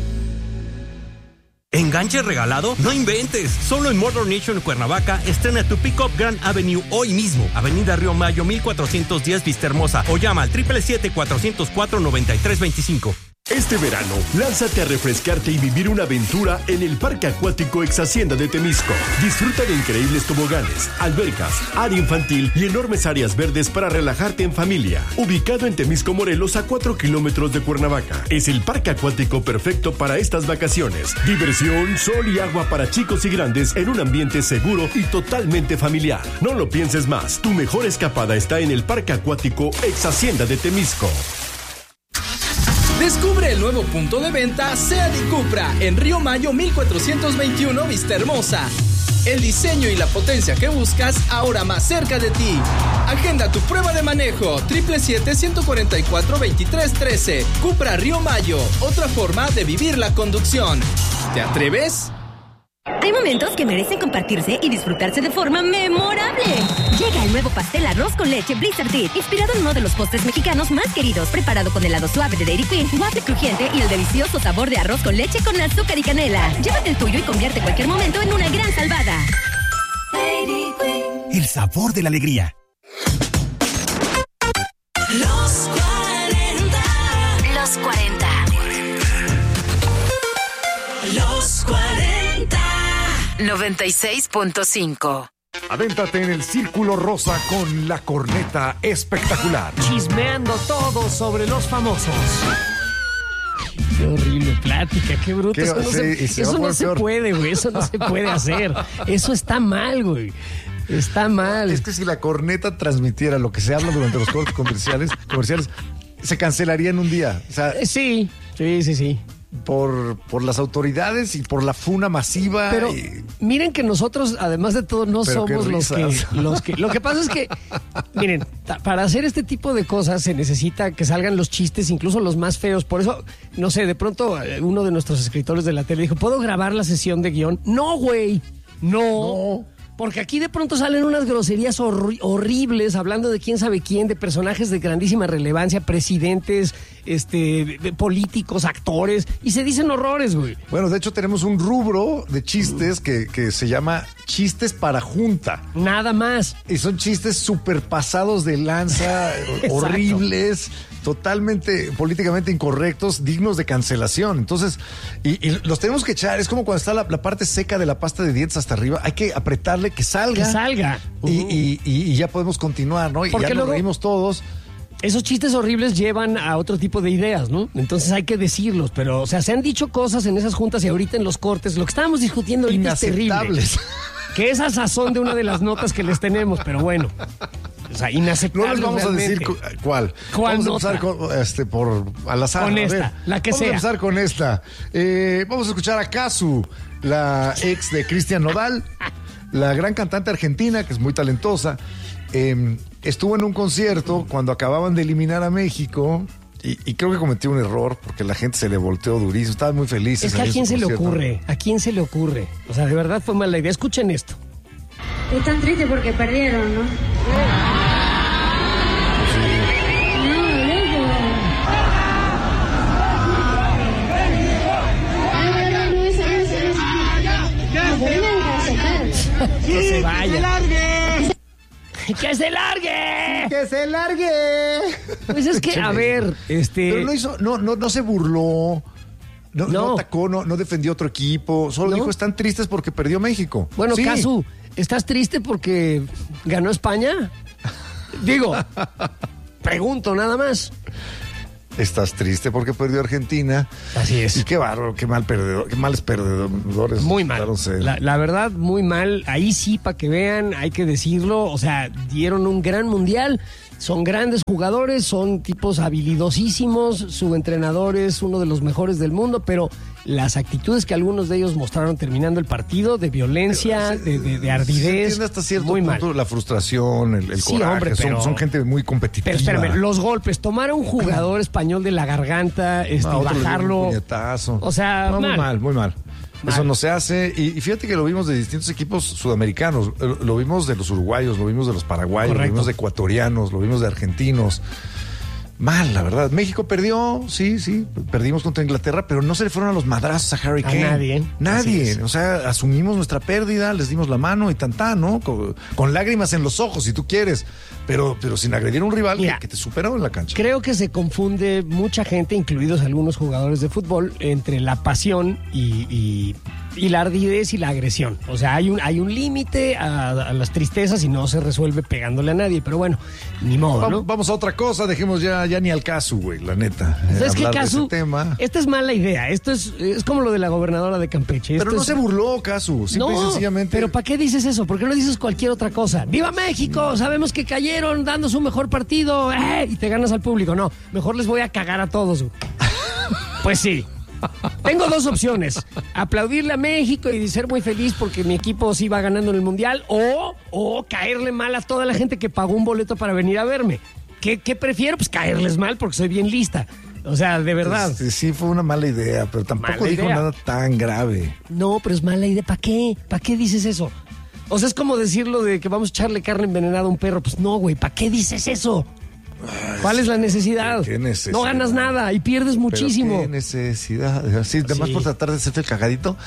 [SPEAKER 16] ¿Enganche regalado? ¡No inventes! Solo en Motor Nation Cuernavaca estrena tu Pickup Grand Avenue hoy mismo. Avenida Río Mayo mil cuatrocientos diez Vistahermosa o llama al siete siete siete, cuatro cero cuatro, nueve tres dos cinco.
[SPEAKER 17] Este verano, lánzate a refrescarte y vivir una aventura en el Parque Acuático Ex Hacienda de Temisco. Disfruta de increíbles toboganes, albercas, área infantil y enormes áreas verdes para relajarte en familia. Ubicado en Temisco, Morelos, a cuatro kilómetros de Cuernavaca. Es el parque acuático perfecto para estas vacaciones. Diversión, sol y agua para chicos y grandes en un ambiente seguro y totalmente familiar. No lo pienses más. Tu mejor escapada está en el Parque Acuático Ex Hacienda de Temisco.
[SPEAKER 18] Descubre el nuevo punto de venta SEAT y Cupra en Río Mayo mil cuatrocientos veintiuno Vistahermosa. El diseño y la potencia que buscas ahora más cerca de ti. Agenda tu prueba de manejo. siete siete siete, uno cuatro cuatro, dos tres uno tres. Cupra Río Mayo. Otra forma de vivir la conducción. ¿Te atreves?
[SPEAKER 19] Hay momentos que merecen compartirse y disfrutarse de forma memorable. Llega el nuevo pastel arroz con leche Blizzard Beat, inspirado en uno de los postres mexicanos más queridos, preparado con helado suave de Dairy Queen, waffle crujiente y el delicioso sabor de arroz con leche con azúcar y canela. Llévate el tuyo y convierte cualquier momento en una gran salvada.
[SPEAKER 5] Dairy Queen.
[SPEAKER 10] El sabor de la alegría.
[SPEAKER 5] Los cuarenta.
[SPEAKER 6] Los cuarenta.
[SPEAKER 5] Los cuarenta.
[SPEAKER 6] noventa y seis punto cinco.
[SPEAKER 2] Adéntrate en el Círculo Rosa con la corneta espectacular.
[SPEAKER 1] Chismeando todo sobre los famosos. Qué horrible plática, qué bruto.
[SPEAKER 2] ¿Qué?
[SPEAKER 1] Eso no,
[SPEAKER 2] Sí,
[SPEAKER 1] se,
[SPEAKER 2] y se
[SPEAKER 1] eso
[SPEAKER 2] va a
[SPEAKER 1] no
[SPEAKER 2] poner
[SPEAKER 1] se
[SPEAKER 2] peor.
[SPEAKER 1] puede, güey. Eso no se puede hacer. Eso está mal, güey. Está mal.
[SPEAKER 2] Es que si la corneta transmitiera lo que se habla durante los cortes comerciales, comerciales, se cancelaría en un día. O sea,
[SPEAKER 1] sí, sí, sí, sí.
[SPEAKER 2] Por, por las autoridades y por la funa masiva.
[SPEAKER 1] Pero
[SPEAKER 2] y...
[SPEAKER 1] miren que nosotros, además de todo, no
[SPEAKER 2] Pero
[SPEAKER 1] somos
[SPEAKER 2] qué
[SPEAKER 1] los que,
[SPEAKER 2] risas.
[SPEAKER 1] los que... Lo que pasa es que, miren, ta- para hacer este tipo de cosas se necesita que salgan los chistes, incluso los más feos. Por eso, no sé, de pronto eh, uno de nuestros escritores de la tele dijo, ¿puedo grabar la sesión de guión? No, güey, no. no. Porque aquí de pronto salen unas groserías horri- horribles, hablando de quién sabe quién, de personajes de grandísima relevancia, presidentes, este, de- de políticos, actores, y se dicen horrores, güey.
[SPEAKER 2] Bueno, de hecho tenemos un rubro de chistes que, que se llama chistes para junta.
[SPEAKER 1] Nada más.
[SPEAKER 2] Y son chistes súper pasados de lanza, horribles, totalmente políticamente incorrectos, dignos de cancelación. Entonces, y, y los tenemos que echar. Es como cuando está la, la parte seca de la pasta de dientes hasta arriba. Hay que apretarle que salga.
[SPEAKER 1] Que salga.
[SPEAKER 2] Y, y- y- y ya podemos continuar, ¿no? Y
[SPEAKER 1] Porque
[SPEAKER 2] ya nos
[SPEAKER 1] luego-
[SPEAKER 2] reímos todos.
[SPEAKER 1] Esos chistes horribles llevan a otro tipo de ideas, ¿no? Entonces hay que decirlos, pero, o sea, se han dicho cosas en esas juntas y ahorita en los cortes. Lo que estábamos discutiendo ahorita es terrible.
[SPEAKER 2] Inaceptables.
[SPEAKER 1] Que es a sazón de una de las notas que les tenemos, pero bueno. O sea,
[SPEAKER 2] No
[SPEAKER 1] inaceptable.
[SPEAKER 2] les vamos a decir cu- cuál.
[SPEAKER 1] ¿Cuál
[SPEAKER 2] vamos
[SPEAKER 1] nota?
[SPEAKER 2] a empezar con, este, por al azar.
[SPEAKER 1] Con
[SPEAKER 2] a
[SPEAKER 1] esta,
[SPEAKER 2] ver.
[SPEAKER 1] la que
[SPEAKER 2] vamos
[SPEAKER 1] sea.
[SPEAKER 2] a empezar con esta. Eh, vamos a escuchar a Kazu, la ex de Cristian Nodal, la gran cantante argentina, que es muy talentosa. Eh, estuvo en un concierto cuando acababan de eliminar a México. Y, y creo que cometió un error porque la gente se le volteó durísimo. Estaban muy felices.
[SPEAKER 1] Es que
[SPEAKER 2] ahí
[SPEAKER 1] a
[SPEAKER 2] en
[SPEAKER 1] quién
[SPEAKER 2] su
[SPEAKER 1] se le
[SPEAKER 2] concierto.
[SPEAKER 1] ocurre, a quién se le ocurre. O sea, de verdad fue mala idea. Escuchen esto.
[SPEAKER 20] Están tristes porque perdieron, ¿no? No, loco. No, no, no, eso, eso, eso. No, pero no me vas a sacar.
[SPEAKER 1] Que se vaya.
[SPEAKER 20] ¡Que se largue!
[SPEAKER 1] ¡Que se largue!
[SPEAKER 2] ¡Que se largue!
[SPEAKER 1] Pues es que, a ver, este...
[SPEAKER 2] Pero no hizo, no, no, no se burló. No, no.
[SPEAKER 1] No.
[SPEAKER 2] atacó, no, no defendió otro equipo. Solo
[SPEAKER 1] ¿No?
[SPEAKER 2] dijo, están tristes porque perdió México.
[SPEAKER 1] Bueno,
[SPEAKER 2] Sí.
[SPEAKER 1] Casu, ¿estás triste porque ganó España? Digo, Pregunto nada más.
[SPEAKER 2] Estás triste porque perdió Argentina.
[SPEAKER 1] Así es.
[SPEAKER 2] Y qué bárbaro, qué mal perdedor, qué males perdedores.
[SPEAKER 1] Muy mal. La, la verdad, muy mal. Ahí sí, para que vean, hay que decirlo. O sea, dieron un gran mundial. Son grandes jugadores, son tipos habilidosísimos. Su entrenador es uno de los mejores del mundo, pero las actitudes que algunos de ellos mostraron terminando el partido, de violencia, pero, de, de, de ardidez. Se
[SPEAKER 2] entiende hasta cierto
[SPEAKER 1] muy
[SPEAKER 2] punto
[SPEAKER 1] mal.
[SPEAKER 2] La frustración, el, el
[SPEAKER 1] sí,
[SPEAKER 2] coraje.
[SPEAKER 1] Hombre, pero,
[SPEAKER 2] son, son gente muy competitiva.
[SPEAKER 1] Pero espérame, los golpes, tomar a un jugador español de la garganta, este,
[SPEAKER 2] no,
[SPEAKER 1] bajarlo.
[SPEAKER 2] Un puñetazo.
[SPEAKER 1] O sea,
[SPEAKER 2] no,
[SPEAKER 1] mal.
[SPEAKER 2] muy mal, muy mal. Mal. Eso no se hace. Y, y fíjate que lo vimos de distintos equipos sudamericanos. Lo, lo vimos de los uruguayos, lo vimos de los paraguayos, Correcto. Lo vimos de ecuatorianos, lo vimos de argentinos. Mal, la verdad. México perdió, sí, sí, perdimos contra Inglaterra, pero no se le fueron a los madrazos a Harry Kane.
[SPEAKER 1] A nadie.
[SPEAKER 2] Nadie. O sea, asumimos nuestra pérdida, les dimos la mano y tantán, ¿no? Con, con lágrimas en los ojos, si tú quieres, pero, pero sin agredir a un rival Mira, que, que te superó en la cancha.
[SPEAKER 1] Creo que se confunde mucha gente, incluidos algunos jugadores de fútbol, entre la pasión y... y... y la ardidez y la agresión. O sea, hay un, hay un límite a, a las tristezas y no se resuelve pegándole a nadie. Pero bueno, ni modo,
[SPEAKER 2] vamos,
[SPEAKER 1] ¿no?
[SPEAKER 2] Vamos a otra cosa, dejemos ya, ya ni al caso, güey, la neta.
[SPEAKER 1] ¿Sabes
[SPEAKER 2] eh,
[SPEAKER 1] qué, Casu?
[SPEAKER 2] Tema.
[SPEAKER 1] Esta es mala idea. Esto es, es como lo de la gobernadora de Campeche.
[SPEAKER 2] Pero
[SPEAKER 1] Esto
[SPEAKER 2] no
[SPEAKER 1] es...
[SPEAKER 2] se burló, Casu. Simple
[SPEAKER 1] no,
[SPEAKER 2] y sencillamente.
[SPEAKER 1] Pero ¿para qué dices eso? ¿Por qué no dices cualquier otra cosa? ¡Viva México! Sabemos que cayeron dando su mejor partido. ¡Eh! Y te ganas al público. No, mejor les voy a cagar a todos. Pues sí. Tengo dos opciones: aplaudirle a México y ser muy feliz porque mi equipo sí va ganando en el Mundial, o, o caerle mal a toda la gente que pagó un boleto para venir a verme. ¿Qué, qué prefiero? Pues caerles mal porque soy bien lista. O sea, de verdad.
[SPEAKER 2] Sí, sí fue una mala idea, pero tampoco
[SPEAKER 1] mala
[SPEAKER 2] dijo
[SPEAKER 1] idea.
[SPEAKER 2] nada tan grave.
[SPEAKER 1] No, pero es mala idea. ¿Para qué? ¿Para qué dices eso? O sea, es como decirlo de que vamos a echarle carne envenenada a un perro. Pues no, güey, ¿para qué dices eso? ¿Cuál es la necesidad?
[SPEAKER 2] ¿Qué necesidad?
[SPEAKER 1] No ganas nada y pierdes muchísimo.
[SPEAKER 2] ¿Pero qué necesidad? Así, además
[SPEAKER 1] Sí.
[SPEAKER 2] por tratar de hacerte el cagadito.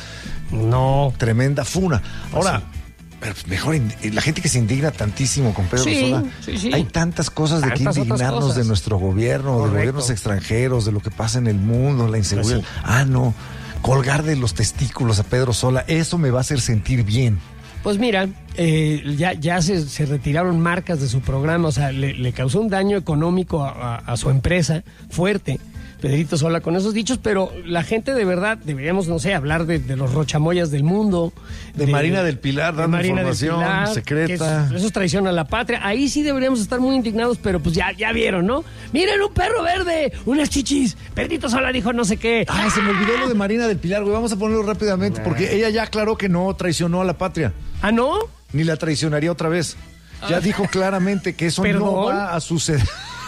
[SPEAKER 1] No.
[SPEAKER 2] Tremenda funa. Ahora,
[SPEAKER 1] Sí.
[SPEAKER 2] pero mejor ind- la gente que se indigna tantísimo con Pedro
[SPEAKER 1] Sí,
[SPEAKER 2] Sola.
[SPEAKER 1] sí, sí.
[SPEAKER 2] Hay tantas cosas de
[SPEAKER 1] Tantas
[SPEAKER 2] que
[SPEAKER 1] otras
[SPEAKER 2] indignarnos
[SPEAKER 1] cosas.
[SPEAKER 2] de nuestro gobierno,
[SPEAKER 1] Correcto.
[SPEAKER 2] de gobiernos extranjeros, de lo que pasa en el mundo, la inseguridad.
[SPEAKER 1] Pues sí.
[SPEAKER 2] Ah, no. Colgar de los testículos a Pedro Sola, eso me va a hacer sentir bien.
[SPEAKER 1] Pues mira, eh, ya, ya se, se retiraron marcas de su programa, o sea, le, le causó un daño económico a, a- a su empresa fuerte, Pedrito Sola, con esos dichos, pero la gente de verdad, deberíamos, no sé, hablar de, de los rochamoyas del mundo.
[SPEAKER 2] De Marina del Pilar,
[SPEAKER 1] de
[SPEAKER 2] dando
[SPEAKER 1] Marina del
[SPEAKER 2] información
[SPEAKER 1] Pilar,
[SPEAKER 2] secreta.
[SPEAKER 1] que es- eso es traición a la patria. Ahí sí deberíamos estar muy indignados, pero pues ya, ya vieron, ¿no? Miren, un perro verde, unas chichis, Pedrito Sola dijo no sé qué.
[SPEAKER 2] Ah, se me olvidó lo de Marina del Pilar, güey. Vamos a ponerlo rápidamente, porque ella ya aclaró que no traicionó a la patria.
[SPEAKER 1] ¿Ah, no?
[SPEAKER 2] Ni la traicionaría otra vez. Ya
[SPEAKER 1] Ah.
[SPEAKER 2] dijo claramente que eso
[SPEAKER 1] ¿Perdón?
[SPEAKER 2] no va a suceder.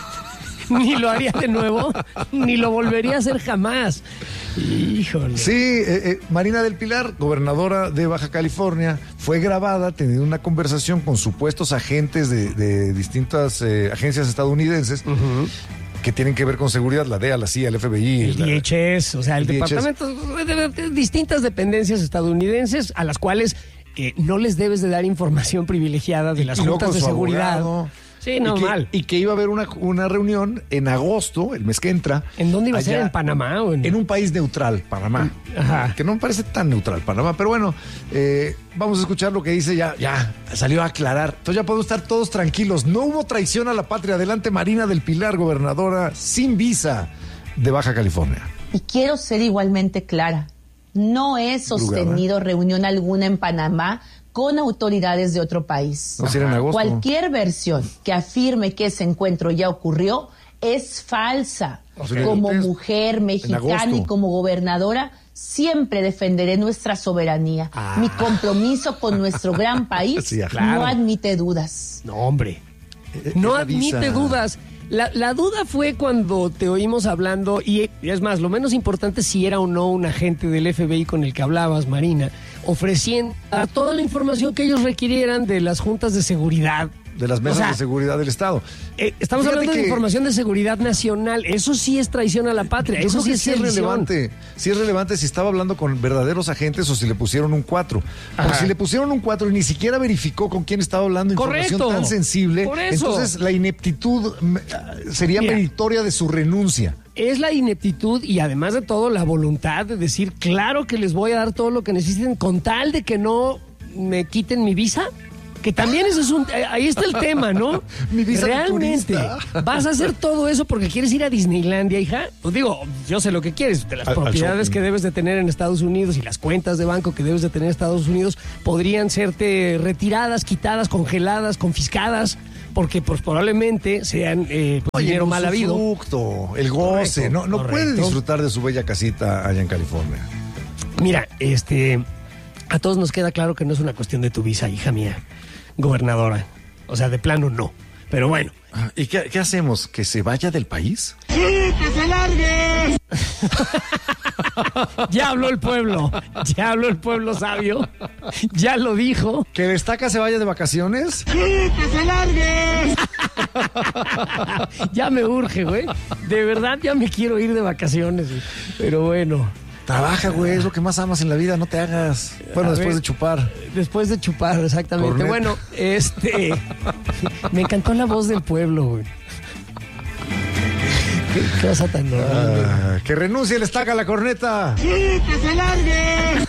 [SPEAKER 1] Ni lo haría de nuevo, ni lo volvería a hacer jamás. Híjole.
[SPEAKER 2] Sí, eh, eh, Marina del Pilar, gobernadora de Baja California, fue grabada teniendo una conversación con supuestos agentes de, de distintas eh, agencias estadounidenses que tienen que ver con seguridad, la D E A, la C I A, el F B I.
[SPEAKER 1] El
[SPEAKER 2] la-
[SPEAKER 1] D H S, o sea, el
[SPEAKER 2] el D H S.
[SPEAKER 1] departamento de, de- de distintas dependencias estadounidenses a las cuales eh, no les debes de dar información privilegiada de las
[SPEAKER 2] y luego
[SPEAKER 1] juntas
[SPEAKER 2] con
[SPEAKER 1] de
[SPEAKER 2] su
[SPEAKER 1] seguridad.
[SPEAKER 2] abogado.
[SPEAKER 1] Sí, no,
[SPEAKER 2] y que,
[SPEAKER 1] mal.
[SPEAKER 2] Y que iba a haber una, una reunión en agosto, el mes que entra.
[SPEAKER 1] ¿En dónde iba a
[SPEAKER 2] allá,
[SPEAKER 1] ser? ¿En Panamá? O en...
[SPEAKER 2] En un país neutral, Panamá.
[SPEAKER 1] Ajá.
[SPEAKER 2] Que no me parece tan neutral, Panamá. Pero bueno, eh, vamos a escuchar lo que dice. Ya, ya salió a aclarar. Entonces ya podemos estar todos tranquilos. No hubo traición a la patria. Adelante, Marina del Pilar, gobernadora sin visa de Baja California.
[SPEAKER 21] Y quiero ser igualmente clara. No he sostenido reunión alguna en Panamá con autoridades de otro país.
[SPEAKER 2] No, si era en agosto.
[SPEAKER 21] Cualquier versión que afirme que ese encuentro ya ocurrió es falsa.
[SPEAKER 2] Ok.
[SPEAKER 21] Como
[SPEAKER 2] Es-
[SPEAKER 21] mujer mexicana
[SPEAKER 2] agosto.
[SPEAKER 21] y como gobernadora, siempre defenderé nuestra soberanía.
[SPEAKER 1] Ah.
[SPEAKER 21] Mi compromiso con nuestro gran país
[SPEAKER 2] Sí,
[SPEAKER 1] claro.
[SPEAKER 21] no admite dudas.
[SPEAKER 1] No, hombre.
[SPEAKER 2] Eh,
[SPEAKER 1] No
[SPEAKER 2] esa
[SPEAKER 1] admite
[SPEAKER 2] visa-
[SPEAKER 1] dudas. La, la duda fue cuando te oímos hablando, y es más, lo menos importante si era o no un agente del F B I con el que hablabas, Marina, ofreciendo a toda la información que ellos requirieran de las juntas de seguridad.
[SPEAKER 2] De las mesas
[SPEAKER 1] O sea,
[SPEAKER 2] de seguridad del Estado.
[SPEAKER 1] Eh, estamos
[SPEAKER 2] Fíjate
[SPEAKER 1] hablando de
[SPEAKER 2] que-
[SPEAKER 1] información de seguridad nacional. Eso sí es traición a la patria.
[SPEAKER 2] Yo
[SPEAKER 1] Eso
[SPEAKER 2] creo
[SPEAKER 1] sí
[SPEAKER 2] que
[SPEAKER 1] es
[SPEAKER 2] sí es
[SPEAKER 1] sedición.
[SPEAKER 2] relevante. Sí es relevante si estaba hablando con verdaderos agentes o si le pusieron un cuatro. Pero
[SPEAKER 1] Ajá.
[SPEAKER 2] si le pusieron un cuatro y ni siquiera verificó con quién estaba hablando, información
[SPEAKER 1] Correcto.
[SPEAKER 2] tan sensible,
[SPEAKER 1] Por eso.
[SPEAKER 2] entonces la ineptitud mm, sería
[SPEAKER 1] Mira.
[SPEAKER 2] meritoria de su renuncia.
[SPEAKER 1] Es la ineptitud y además de todo la voluntad de decir, claro que les voy a dar todo lo que necesiten con tal de que no me quiten mi visa. Que también eso es un... Ahí está el tema, ¿no?
[SPEAKER 2] Mi visa de
[SPEAKER 1] Realmente,
[SPEAKER 2] turista.
[SPEAKER 1] ¿vas a hacer todo eso porque quieres ir a Disneylandia, hija? Pues digo, yo sé lo que quieres. De las
[SPEAKER 2] Al- al
[SPEAKER 1] propiedades
[SPEAKER 2] shopping.
[SPEAKER 1] que debes de tener en Estados Unidos y las cuentas de banco que debes de tener en Estados Unidos podrían serte retiradas, quitadas, congeladas, confiscadas, porque pues probablemente sean eh, pues,
[SPEAKER 2] Oye,
[SPEAKER 1] dinero
[SPEAKER 2] el
[SPEAKER 1] mal habido.
[SPEAKER 2] usufructo, el goce.
[SPEAKER 1] Correcto,
[SPEAKER 2] no no puede
[SPEAKER 1] correcto.
[SPEAKER 2] disfrutar de su bella casita allá en California.
[SPEAKER 1] Mira, este, a todos nos queda claro que no es una cuestión de tu visa, hija mía, gobernadora. O sea, de plano no. Pero bueno.
[SPEAKER 2] ¿Y qué, qué hacemos? ¿Que se vaya del país?
[SPEAKER 5] ¡Sí, que se largue!
[SPEAKER 1] Ya habló el pueblo, ya habló el pueblo sabio, ya lo dijo.
[SPEAKER 2] ¿Que Destaca se vaya de vacaciones?
[SPEAKER 5] ¡Sí, que se largue!
[SPEAKER 1] Ya me urge, güey. De verdad ya me quiero ir de vacaciones, güey. Pero bueno.
[SPEAKER 2] Trabaja, güey, es lo que más amas en la vida, no te hagas. Bueno,
[SPEAKER 1] A
[SPEAKER 2] después
[SPEAKER 1] ver.
[SPEAKER 2] de chupar.
[SPEAKER 1] Después de chupar, exactamente.
[SPEAKER 2] Cornet.
[SPEAKER 1] Bueno, este... Me encantó la voz del pueblo, güey. Qué cosa tan normal.
[SPEAKER 2] Ah, que renuncie el Estaca a la corneta.
[SPEAKER 5] ¡Sí, que se largue!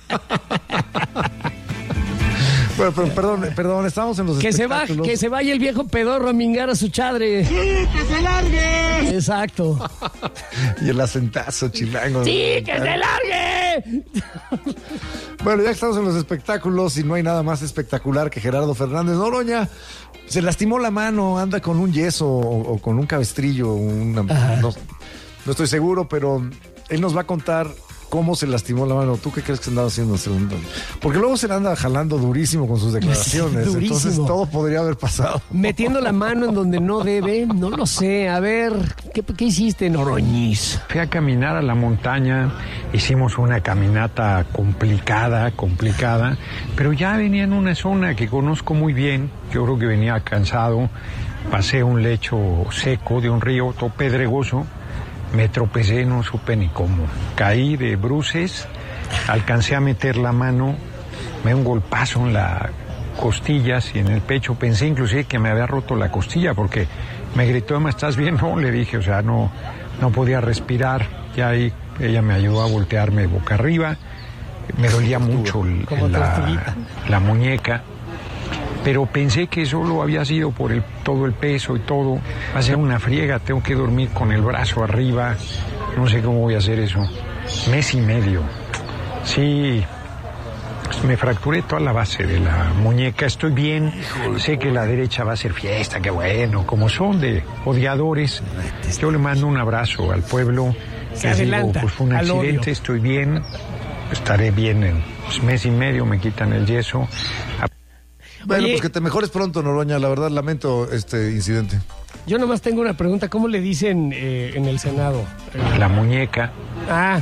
[SPEAKER 2] Bueno, pero, perdón, perdón, estamos en los
[SPEAKER 1] Que se, va,
[SPEAKER 2] espectáculos.
[SPEAKER 1] que se vaya el viejo pedorro a mingar a su chadre.
[SPEAKER 5] ¡Sí, que se largue!
[SPEAKER 1] Exacto.
[SPEAKER 2] Y el acentazo chilango.
[SPEAKER 1] ¡Sí, que se largue!
[SPEAKER 2] Bueno, ya que estamos en los espectáculos y no hay nada más espectacular que Gerardo Fernández Noroña, se lastimó la mano, anda con un yeso o, o con un cabestrillo, una, no, no estoy seguro, pero él nos va a contar cómo se lastimó la mano. ¿Tú qué crees que se andaba haciendo? Porque luego se le anda jalando durísimo con sus declaraciones,
[SPEAKER 1] Durísimo.
[SPEAKER 2] entonces todo podría haber pasado.
[SPEAKER 1] Metiendo la mano en donde no debe, no lo sé. A ver, ¿qué, qué hiciste, Noroñiz?
[SPEAKER 3] Fui a caminar a la montaña, hicimos una caminata complicada, complicada, pero ya venía en una zona que conozco muy bien, yo creo que venía cansado, pasé un lecho seco de un río, todo pedregoso, me tropecé, no supe ni cómo, caí de bruces, alcancé a meter la mano, me dio un golpazo en las costillas y en el pecho, pensé inclusive que me había roto la costilla porque me gritó, ¿me estás bien? No, le dije, o sea, no, no podía respirar, ya ahí ella me ayudó a voltearme boca arriba, me dolía mucho el-
[SPEAKER 1] Como
[SPEAKER 3] la,
[SPEAKER 1] tortuguita.
[SPEAKER 3] la muñeca, pero pensé que solo había sido por el, todo el peso y todo, va a ser una friega, tengo que dormir con el brazo arriba, no sé cómo voy a hacer eso, mes y medio, sí. Me fracturé toda la base de la muñeca, estoy bien, sé que la derecha va a ser fiesta, qué bueno, como son de odiadores, yo le mando un abrazo al pueblo,
[SPEAKER 1] Se
[SPEAKER 3] les digo,
[SPEAKER 1] adelanta
[SPEAKER 3] pues fue un
[SPEAKER 1] al odio.
[SPEAKER 3] accidente, estoy bien, estaré bien en pues, mes y medio, me quitan el yeso.
[SPEAKER 2] Bueno,
[SPEAKER 1] Oye.
[SPEAKER 2] pues que te mejores pronto, Noroña, la verdad lamento este incidente.
[SPEAKER 1] Yo nomás tengo una pregunta. ¿Cómo le dicen eh, en el Senado? Eh,
[SPEAKER 3] La muñeca.
[SPEAKER 1] Ah,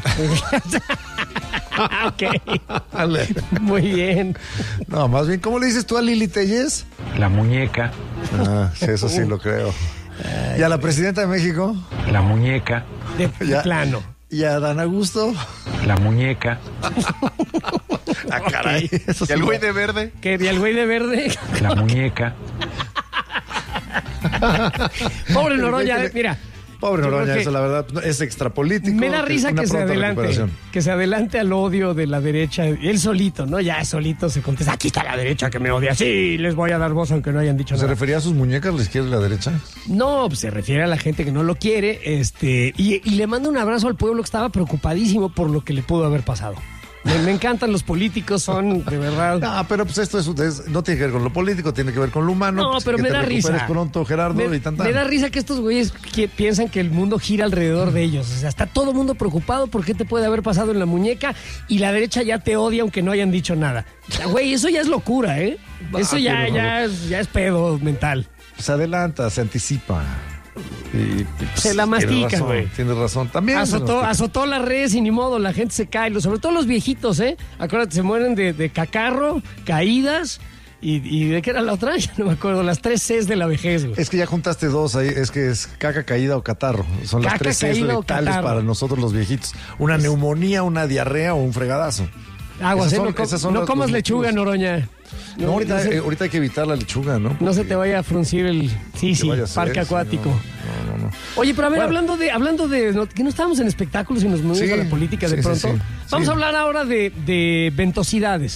[SPEAKER 1] ok. Muy bien.
[SPEAKER 2] No, más bien, ¿cómo le dices tú a Lili Telles?
[SPEAKER 3] La muñeca.
[SPEAKER 2] Ah, sí, eso sí lo creo. ¿Y a la presidenta de México?
[SPEAKER 3] La muñeca.
[SPEAKER 1] De, de
[SPEAKER 2] Ya.
[SPEAKER 1] plano.
[SPEAKER 2] ¿Y a Dan Augusto?
[SPEAKER 3] La muñeca.
[SPEAKER 2] Ah, caray. Eso
[SPEAKER 22] ¿Y
[SPEAKER 2] sí
[SPEAKER 22] el
[SPEAKER 2] lo-
[SPEAKER 22] güey de verde?
[SPEAKER 1] ¿Qué? ¿Y el güey de verde?
[SPEAKER 3] La muñeca.
[SPEAKER 1] Pobre Noroña, eh, mira.
[SPEAKER 2] Pobre
[SPEAKER 1] yo creo
[SPEAKER 2] Noroña,
[SPEAKER 1] que
[SPEAKER 2] eso la verdad no, es extrapolítico.
[SPEAKER 1] Me da risa
[SPEAKER 2] una
[SPEAKER 1] que se
[SPEAKER 2] pronta
[SPEAKER 1] adelante,
[SPEAKER 2] recuperación.
[SPEAKER 1] que se adelante al odio de la derecha. Él solito, ¿no? Ya solito se contesta, aquí está la derecha que me odia. Sí, les voy a dar voz aunque no hayan dicho
[SPEAKER 2] ¿Se
[SPEAKER 1] nada.
[SPEAKER 2] refería a sus muñecas, la izquierda y la derecha?
[SPEAKER 1] No, pues se refiere a la gente que no lo quiere, este, y, y le mando un abrazo al pueblo que estaba preocupadísimo por lo que le pudo haber pasado. Me, me encantan los políticos, son de verdad.
[SPEAKER 2] No, pero pues esto es, es- no tiene que ver con lo político, tiene que ver con lo humano.
[SPEAKER 1] No,
[SPEAKER 2] pues,
[SPEAKER 1] pero
[SPEAKER 2] que
[SPEAKER 1] me
[SPEAKER 2] te
[SPEAKER 1] da
[SPEAKER 2] recuperes
[SPEAKER 1] risa.
[SPEAKER 2] pronto, Gerardo,
[SPEAKER 1] Me,
[SPEAKER 2] y tan, tan.
[SPEAKER 1] me da risa que estos güeyes que piensan que el mundo gira alrededor de ellos. O sea, está todo el mundo preocupado por qué te puede haber pasado en la muñeca y la derecha ya te odia aunque no hayan dicho nada. O sea, güey, eso ya es locura, ¿eh? Eso
[SPEAKER 2] Ah,
[SPEAKER 1] ya,
[SPEAKER 2] pero-
[SPEAKER 1] ya, es, ya es pedo mental.
[SPEAKER 2] Se adelanta, se anticipa. Y, pues,
[SPEAKER 1] Se la
[SPEAKER 2] tienes
[SPEAKER 1] mastica,
[SPEAKER 2] razón,
[SPEAKER 1] güey.
[SPEAKER 2] Tienes razón. También. se
[SPEAKER 1] Azotó,
[SPEAKER 2] mastica.
[SPEAKER 1] azotó las redes y ni modo, la gente se cae, sobre todo los viejitos, ¿eh? Acuérdate, se mueren de, de cacarro, caídas y, y ¿de qué era la otra? Ya no me acuerdo, las tres Cs de la vejez, güey.
[SPEAKER 2] Es que ya juntaste dos ahí, es que es caca caída o catarro. Son las
[SPEAKER 1] Caca,
[SPEAKER 2] tres Cs
[SPEAKER 1] caída o
[SPEAKER 2] letales
[SPEAKER 1] catarro.
[SPEAKER 2] para nosotros los viejitos. Una neumonía, una diarrea o un fregadazo.
[SPEAKER 1] Aguas,
[SPEAKER 2] Esas
[SPEAKER 1] ¿eh?
[SPEAKER 2] son-
[SPEAKER 1] no, com-
[SPEAKER 2] esas son
[SPEAKER 1] no
[SPEAKER 2] los-
[SPEAKER 1] comas
[SPEAKER 2] los
[SPEAKER 1] lechuga,
[SPEAKER 2] motivos.
[SPEAKER 1] Noroña.
[SPEAKER 2] No, ahorita,
[SPEAKER 1] no se,
[SPEAKER 2] eh, ahorita hay que evitar la lechuga, ¿no?
[SPEAKER 1] no se te vaya a fruncir el... Sí, sí,
[SPEAKER 2] vaya a ser,
[SPEAKER 1] parque
[SPEAKER 2] sí,
[SPEAKER 1] acuático.
[SPEAKER 2] no, no, no.
[SPEAKER 1] Oye, pero a ver,
[SPEAKER 2] Bueno.
[SPEAKER 1] hablando de, hablando de, no, que no estábamos en espectáculos y nos movimos
[SPEAKER 2] Sí,
[SPEAKER 1] a la política de
[SPEAKER 2] sí, sí,
[SPEAKER 1] pronto.
[SPEAKER 2] sí.
[SPEAKER 1] Vamos
[SPEAKER 2] Sí.
[SPEAKER 1] a hablar ahora de, de ventosidades.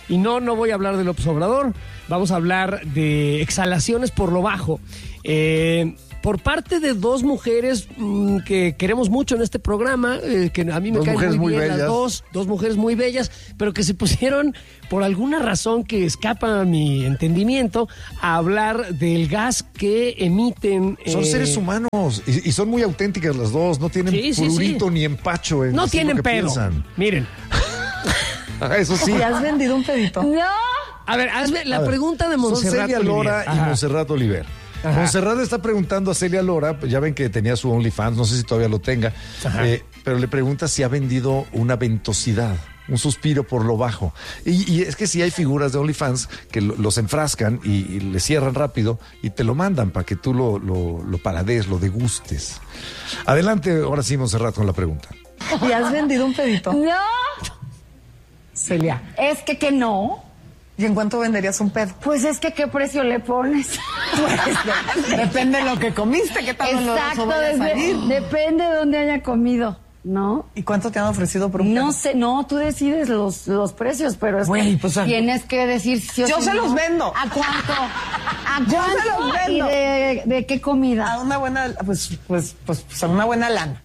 [SPEAKER 1] Y no, no voy a hablar de López Obrador, vamos a hablar de exhalaciones por lo bajo. Eh, por parte de dos mujeres mmm, que queremos mucho en este programa, eh, que a mí me
[SPEAKER 2] dos
[SPEAKER 1] caen muy
[SPEAKER 2] muy
[SPEAKER 1] bien
[SPEAKER 2] bellas.
[SPEAKER 1] las dos, dos mujeres muy bellas, pero que se pusieron, por alguna razón que escapa a mi entendimiento, a hablar del gas que emiten.
[SPEAKER 2] Son
[SPEAKER 1] eh,
[SPEAKER 2] seres humanos y, y son muy auténticas las dos, no tienen
[SPEAKER 1] Sí, sí,
[SPEAKER 2] prurito
[SPEAKER 1] sí.
[SPEAKER 2] ni empacho en
[SPEAKER 1] No
[SPEAKER 2] decir
[SPEAKER 1] tienen
[SPEAKER 2] lo que
[SPEAKER 1] pedo.
[SPEAKER 2] piensan.
[SPEAKER 1] Miren.
[SPEAKER 2] Eso sí.
[SPEAKER 4] ¿Y has vendido un pedito?
[SPEAKER 11] No.
[SPEAKER 1] A ver, hazme la
[SPEAKER 2] A ver,
[SPEAKER 1] pregunta de
[SPEAKER 2] son
[SPEAKER 1] Montserrat
[SPEAKER 2] Celia
[SPEAKER 1] Olivier.
[SPEAKER 2] Lora y
[SPEAKER 1] Ajá.
[SPEAKER 2] Montserrat Oliver.
[SPEAKER 1] Ajá.
[SPEAKER 2] Montserrat le está preguntando a Celia Lora, pues ya ven que tenía su OnlyFans, no sé si todavía lo tenga, eh, pero le pregunta si ha vendido una ventosidad, un suspiro por lo bajo. Y, y es que si hay figuras de OnlyFans que lo- los enfrascan y, y le cierran rápido y te lo mandan para que tú lo, lo, lo paladees, lo degustes. Adelante, ahora sí, Montserrat, con la pregunta.
[SPEAKER 4] ¿Y has vendido un pedito?
[SPEAKER 11] No.
[SPEAKER 4] Celia.
[SPEAKER 11] Es que que no.
[SPEAKER 4] ¿Y en cuánto venderías un pedo?
[SPEAKER 11] Pues es que qué precio le pones.
[SPEAKER 4] Pues, depende de lo que comiste, qué tal
[SPEAKER 11] Exacto,
[SPEAKER 4] doloroso vaya a
[SPEAKER 11] desde-
[SPEAKER 4] salir.
[SPEAKER 11] depende de dónde haya comido, ¿no?
[SPEAKER 4] ¿Y cuánto te han ofrecido por un
[SPEAKER 11] No
[SPEAKER 4] pedo?
[SPEAKER 11] sé, no, tú decides los, los precios, pero es
[SPEAKER 4] Güey,
[SPEAKER 11] que
[SPEAKER 4] pues, a-
[SPEAKER 11] tienes que decir si o
[SPEAKER 4] Yo
[SPEAKER 11] si
[SPEAKER 4] se
[SPEAKER 11] no.
[SPEAKER 4] los vendo.
[SPEAKER 11] ¿A cuánto? ¿A
[SPEAKER 4] Yo
[SPEAKER 11] cuánto?
[SPEAKER 4] se los vendo.
[SPEAKER 11] ¿Y de, de qué comida?
[SPEAKER 4] A una buena, pues, pues, pues, pues a una buena lana.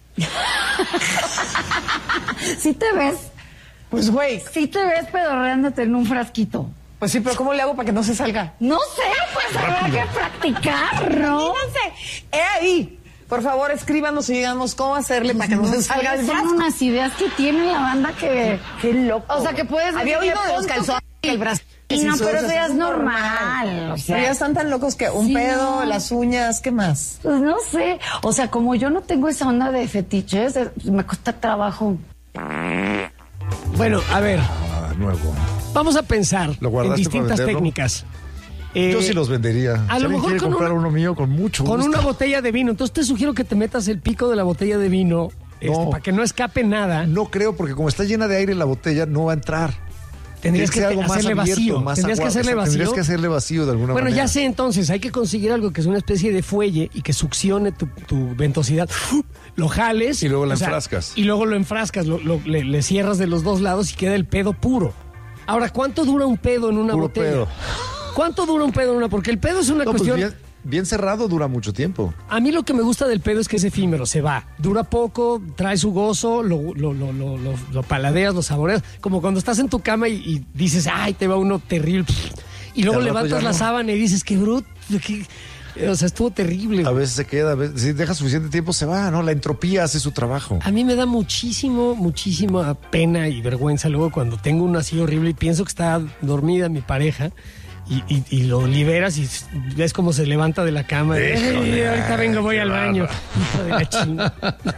[SPEAKER 11] ¿Sí te ves?
[SPEAKER 4] Pues, güey.
[SPEAKER 11] Sí te ves pedorreándote en un frasquito.
[SPEAKER 4] Pues sí, pero ¿cómo le hago para que no se salga?
[SPEAKER 11] No sé, pues habrá que practicar, ¿no?
[SPEAKER 4] Imagínense. He ahí. Por favor, escríbanos y díganos cómo hacerle para que no, se salga el
[SPEAKER 11] Son
[SPEAKER 4] brazo.
[SPEAKER 11] unas ideas que tiene la banda que...
[SPEAKER 4] Qué loco.
[SPEAKER 11] O sea, que puedes...
[SPEAKER 4] Había
[SPEAKER 11] decirle,
[SPEAKER 4] oído de los
[SPEAKER 11] pon tu
[SPEAKER 4] calzones y el brazo.
[SPEAKER 11] Y no,
[SPEAKER 4] Sí,
[SPEAKER 11] pero
[SPEAKER 4] eso
[SPEAKER 11] eso ya
[SPEAKER 4] es
[SPEAKER 11] es normal. O sea,
[SPEAKER 4] Pero ya están tan locos que un
[SPEAKER 11] sí,
[SPEAKER 4] pedo,
[SPEAKER 11] no.
[SPEAKER 4] las uñas, ¿qué más?
[SPEAKER 11] pues no sé. O sea, como yo no tengo esa onda de fetiches, eh, me cuesta trabajo.
[SPEAKER 1] Bueno, a ver,
[SPEAKER 2] Ah, nuevo.
[SPEAKER 1] vamos a pensar
[SPEAKER 2] ¿Lo
[SPEAKER 1] en
[SPEAKER 2] guardaste
[SPEAKER 1] distintas
[SPEAKER 2] para venderlo?
[SPEAKER 1] técnicas. Eh,
[SPEAKER 2] Yo sí los vendería.
[SPEAKER 1] a
[SPEAKER 2] Si
[SPEAKER 1] lo
[SPEAKER 2] alguien
[SPEAKER 1] mejor
[SPEAKER 2] quiere
[SPEAKER 1] con
[SPEAKER 2] comprar
[SPEAKER 1] una-
[SPEAKER 2] uno mío, con mucho
[SPEAKER 1] Con
[SPEAKER 2] gusto.
[SPEAKER 1] una botella de vino. Entonces te sugiero que te metas el pico de la botella de vino este,
[SPEAKER 2] No.
[SPEAKER 1] para que no escape nada.
[SPEAKER 2] No creo, porque como está llena de aire la botella, no va a entrar.
[SPEAKER 1] Tendrías
[SPEAKER 2] Tiene
[SPEAKER 1] que
[SPEAKER 2] algo más
[SPEAKER 1] hacerle
[SPEAKER 2] abierto,
[SPEAKER 1] vacío.
[SPEAKER 2] más
[SPEAKER 1] Tendrías que
[SPEAKER 2] agua-
[SPEAKER 1] hacerle
[SPEAKER 2] Tendrías
[SPEAKER 1] vacío.
[SPEAKER 2] que hacerle vacío de alguna
[SPEAKER 1] Bueno,
[SPEAKER 2] manera.
[SPEAKER 1] ya sé, entonces hay que conseguir algo que es una especie de fuelle y que succione tu, tu ventosidad. Lo jales.
[SPEAKER 2] Y luego la
[SPEAKER 1] o sea,
[SPEAKER 2] enfrascas.
[SPEAKER 1] Y luego lo enfrascas, lo, lo- le, le cierras de los dos lados y queda el pedo puro. Ahora, ¿cuánto dura un pedo en una
[SPEAKER 2] Puro
[SPEAKER 1] botella?
[SPEAKER 2] pedo.
[SPEAKER 1] ¿Cuánto dura un pedo en una? Porque el pedo es una
[SPEAKER 2] No, pues
[SPEAKER 1] cuestión...
[SPEAKER 2] bien, bien cerrado dura mucho tiempo.
[SPEAKER 1] A mí lo que me gusta del pedo es que es efímero, se va. Dura poco, trae su gozo, lo, lo, lo, lo, lo- lo paladeas, lo saboreas. Como cuando estás en tu cama y, y dices, ay, te va uno terrible. Y luego
[SPEAKER 2] Y al rato
[SPEAKER 1] levantas
[SPEAKER 2] ya
[SPEAKER 1] la
[SPEAKER 2] no.
[SPEAKER 1] sábana y dices, qué bruto. qué-". O sea, estuvo terrible.
[SPEAKER 2] A veces se queda, a veces, si deja suficiente tiempo se va, ¿no? La entropía hace su trabajo.
[SPEAKER 1] A mí me da muchísimo, muchísima pena y vergüenza luego cuando tengo uno así horrible y pienso que está dormida mi pareja y, y- y lo liberas y ves cómo se levanta de la cama. Y,
[SPEAKER 2] Híjole,
[SPEAKER 1] "Ay, ahorita vengo, voy
[SPEAKER 2] qué
[SPEAKER 1] al baño.
[SPEAKER 2] bárbaro.
[SPEAKER 1] Hijo de la chingada.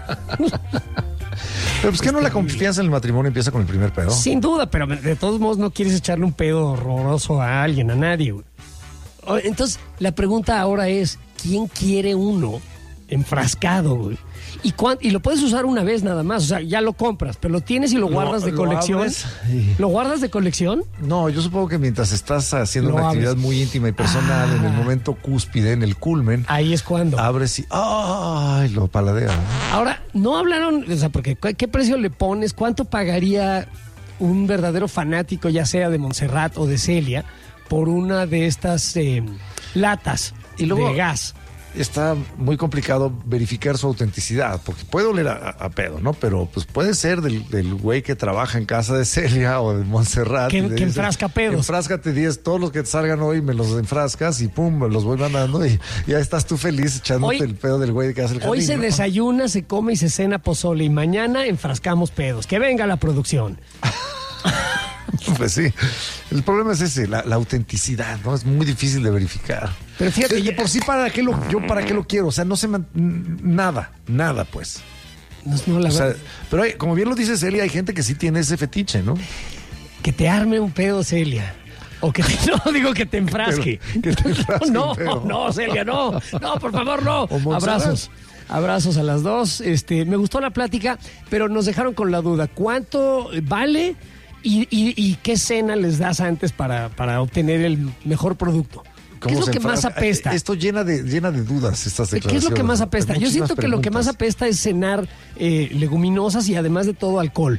[SPEAKER 2] Pero pues que no la confianza en el matrimonio empieza con el primer pedo.
[SPEAKER 1] Sin duda, pero de todos modos no quieres echarle un pedo horroroso a alguien, a nadie, güey. O- Entonces, la pregunta ahora es, ¿quién quiere uno enfrascado, güey? ¿Y, cuán- y lo puedes usar una vez nada más, o sea, ya lo compras, pero lo tienes y lo
[SPEAKER 2] Lo-
[SPEAKER 1] guardas de
[SPEAKER 2] lo
[SPEAKER 1] colección.
[SPEAKER 2] abres y-
[SPEAKER 1] ¿Lo guardas de colección?
[SPEAKER 2] No, yo supongo que mientras estás haciendo
[SPEAKER 1] Lo
[SPEAKER 2] una
[SPEAKER 1] abres.
[SPEAKER 2] actividad muy íntima y personal,
[SPEAKER 1] Ah.
[SPEAKER 2] en el momento cúspide, en el culmen,
[SPEAKER 1] Ahí es cuando.
[SPEAKER 2] abres y ¡ay! Lo paladea.
[SPEAKER 1] Ahora, no hablaron, o sea, porque ¿qué qué precio le pones? ¿Cuánto pagaría un verdadero fanático, ya sea de Montserrat o de Celia, por una de estas eh, latas
[SPEAKER 2] Y luego-
[SPEAKER 1] de gas?
[SPEAKER 2] Está muy complicado verificar su autenticidad, porque puede oler a, a pedo, ¿no? Pero pues puede ser del, del güey que trabaja en casa de Celia o de Montserrat.
[SPEAKER 1] Que-
[SPEAKER 2] y le
[SPEAKER 1] que
[SPEAKER 2] dice,
[SPEAKER 1] enfrasca pedos.
[SPEAKER 2] Enfráscate diez, todos los que te salgan hoy me los enfrascas y pum, me los voy mandando y ya estás tú feliz echándote
[SPEAKER 1] Hoy-
[SPEAKER 2] el pedo del güey que hace el jardín.
[SPEAKER 1] Hoy se
[SPEAKER 2] ¿no?
[SPEAKER 1] desayuna, se come y se cena pozole y mañana enfrascamos pedos. Que venga la producción.
[SPEAKER 2] Pues sí, el problema es ese, la, la autenticidad, ¿no? Es muy difícil de verificar.
[SPEAKER 1] Pero fíjate,
[SPEAKER 2] De- de
[SPEAKER 1] ya-
[SPEAKER 2] por sí, ¿para qué lo, yo para qué lo quiero? O sea, no se man- nada, nada, pues.
[SPEAKER 1] No, no, la
[SPEAKER 2] O sea,
[SPEAKER 1] verdad,
[SPEAKER 2] pero hay- como bien lo dice Celia, hay gente que sí tiene ese fetiche, ¿no?
[SPEAKER 1] que te arme un pedo, Celia. O que te, no digo que te enfrasque.
[SPEAKER 2] Pero, que te enfrasque
[SPEAKER 1] no,
[SPEAKER 2] un pedo.
[SPEAKER 1] no, Celia, no. No, por favor, no.
[SPEAKER 2] O Montserrat.
[SPEAKER 1] Abrazos. Abrazos a las dos. Este, me gustó la plática, pero nos dejaron con la duda. ¿Cuánto vale y, y- y qué cena les das antes para, para obtener el mejor producto? ¿Qué
[SPEAKER 2] ¿Cómo
[SPEAKER 1] es lo
[SPEAKER 2] se
[SPEAKER 1] que más
[SPEAKER 2] enfrasca?
[SPEAKER 1] apesta?
[SPEAKER 2] Esto llena de, llena de dudas, estas
[SPEAKER 1] ¿Qué es
[SPEAKER 2] declaraciones.
[SPEAKER 1] lo que más
[SPEAKER 2] Hay
[SPEAKER 1] apesta? Yo
[SPEAKER 2] muchísimas
[SPEAKER 1] siento que lo que más
[SPEAKER 2] preguntas.
[SPEAKER 1] apesta es cenar eh, leguminosas y además de todo alcohol.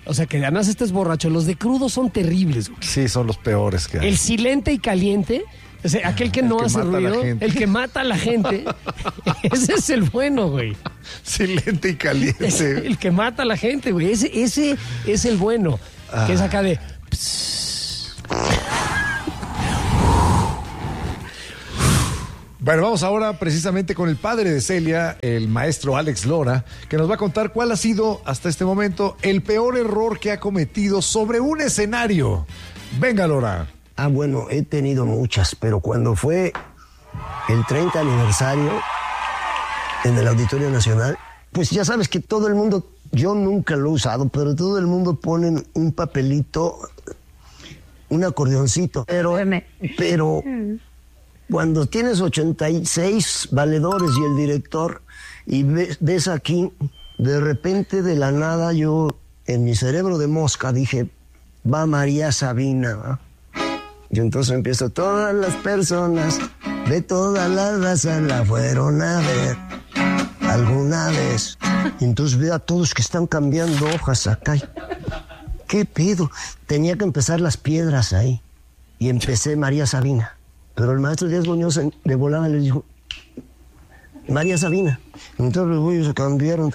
[SPEAKER 1] O sea, que además este es borracho. Los de crudo son terribles, güey.
[SPEAKER 2] Sí, son los peores que hay.
[SPEAKER 1] El silente y caliente, o sea, aquel que
[SPEAKER 2] El
[SPEAKER 1] no
[SPEAKER 2] que
[SPEAKER 1] hace
[SPEAKER 2] mata a la
[SPEAKER 1] ruido,
[SPEAKER 2] gente.
[SPEAKER 1] el que mata a la gente, ese es el bueno, güey.
[SPEAKER 2] Silente y caliente.
[SPEAKER 1] Es el que mata a la gente, güey. Ese, ese es el bueno.
[SPEAKER 2] Ah.
[SPEAKER 1] Que es acá de...
[SPEAKER 2] Bueno, vamos ahora precisamente con el padre de Celia, el maestro Alex Lora, que nos va a contar cuál ha sido hasta este momento el peor error que ha cometido sobre un escenario. Venga, Lora.
[SPEAKER 7] Ah, bueno, he tenido muchas, pero cuando fue el treinta aniversario en el Auditorio Nacional, pues ya sabes que todo el mundo, yo nunca lo he usado, pero todo el mundo pone un papelito, un acordeoncito, pero, pero cuando tienes ochenta y seis valedores y el director y ves, ves aquí, de repente de la nada yo en mi cerebro de mosca dije, va María Sabina, ¿va? Y entonces empiezo, todas las personas de todas las razas la fueron a ver alguna vez. Y entonces veo a todos que están cambiando hojas acá. ¿Qué pedo? Tenía que empezar las piedras ahí. Y empecé María Sabina. Pero el maestro Díaz Muñoz de volada le dijo, María Sabina. Entonces los güeyes se cambiaron.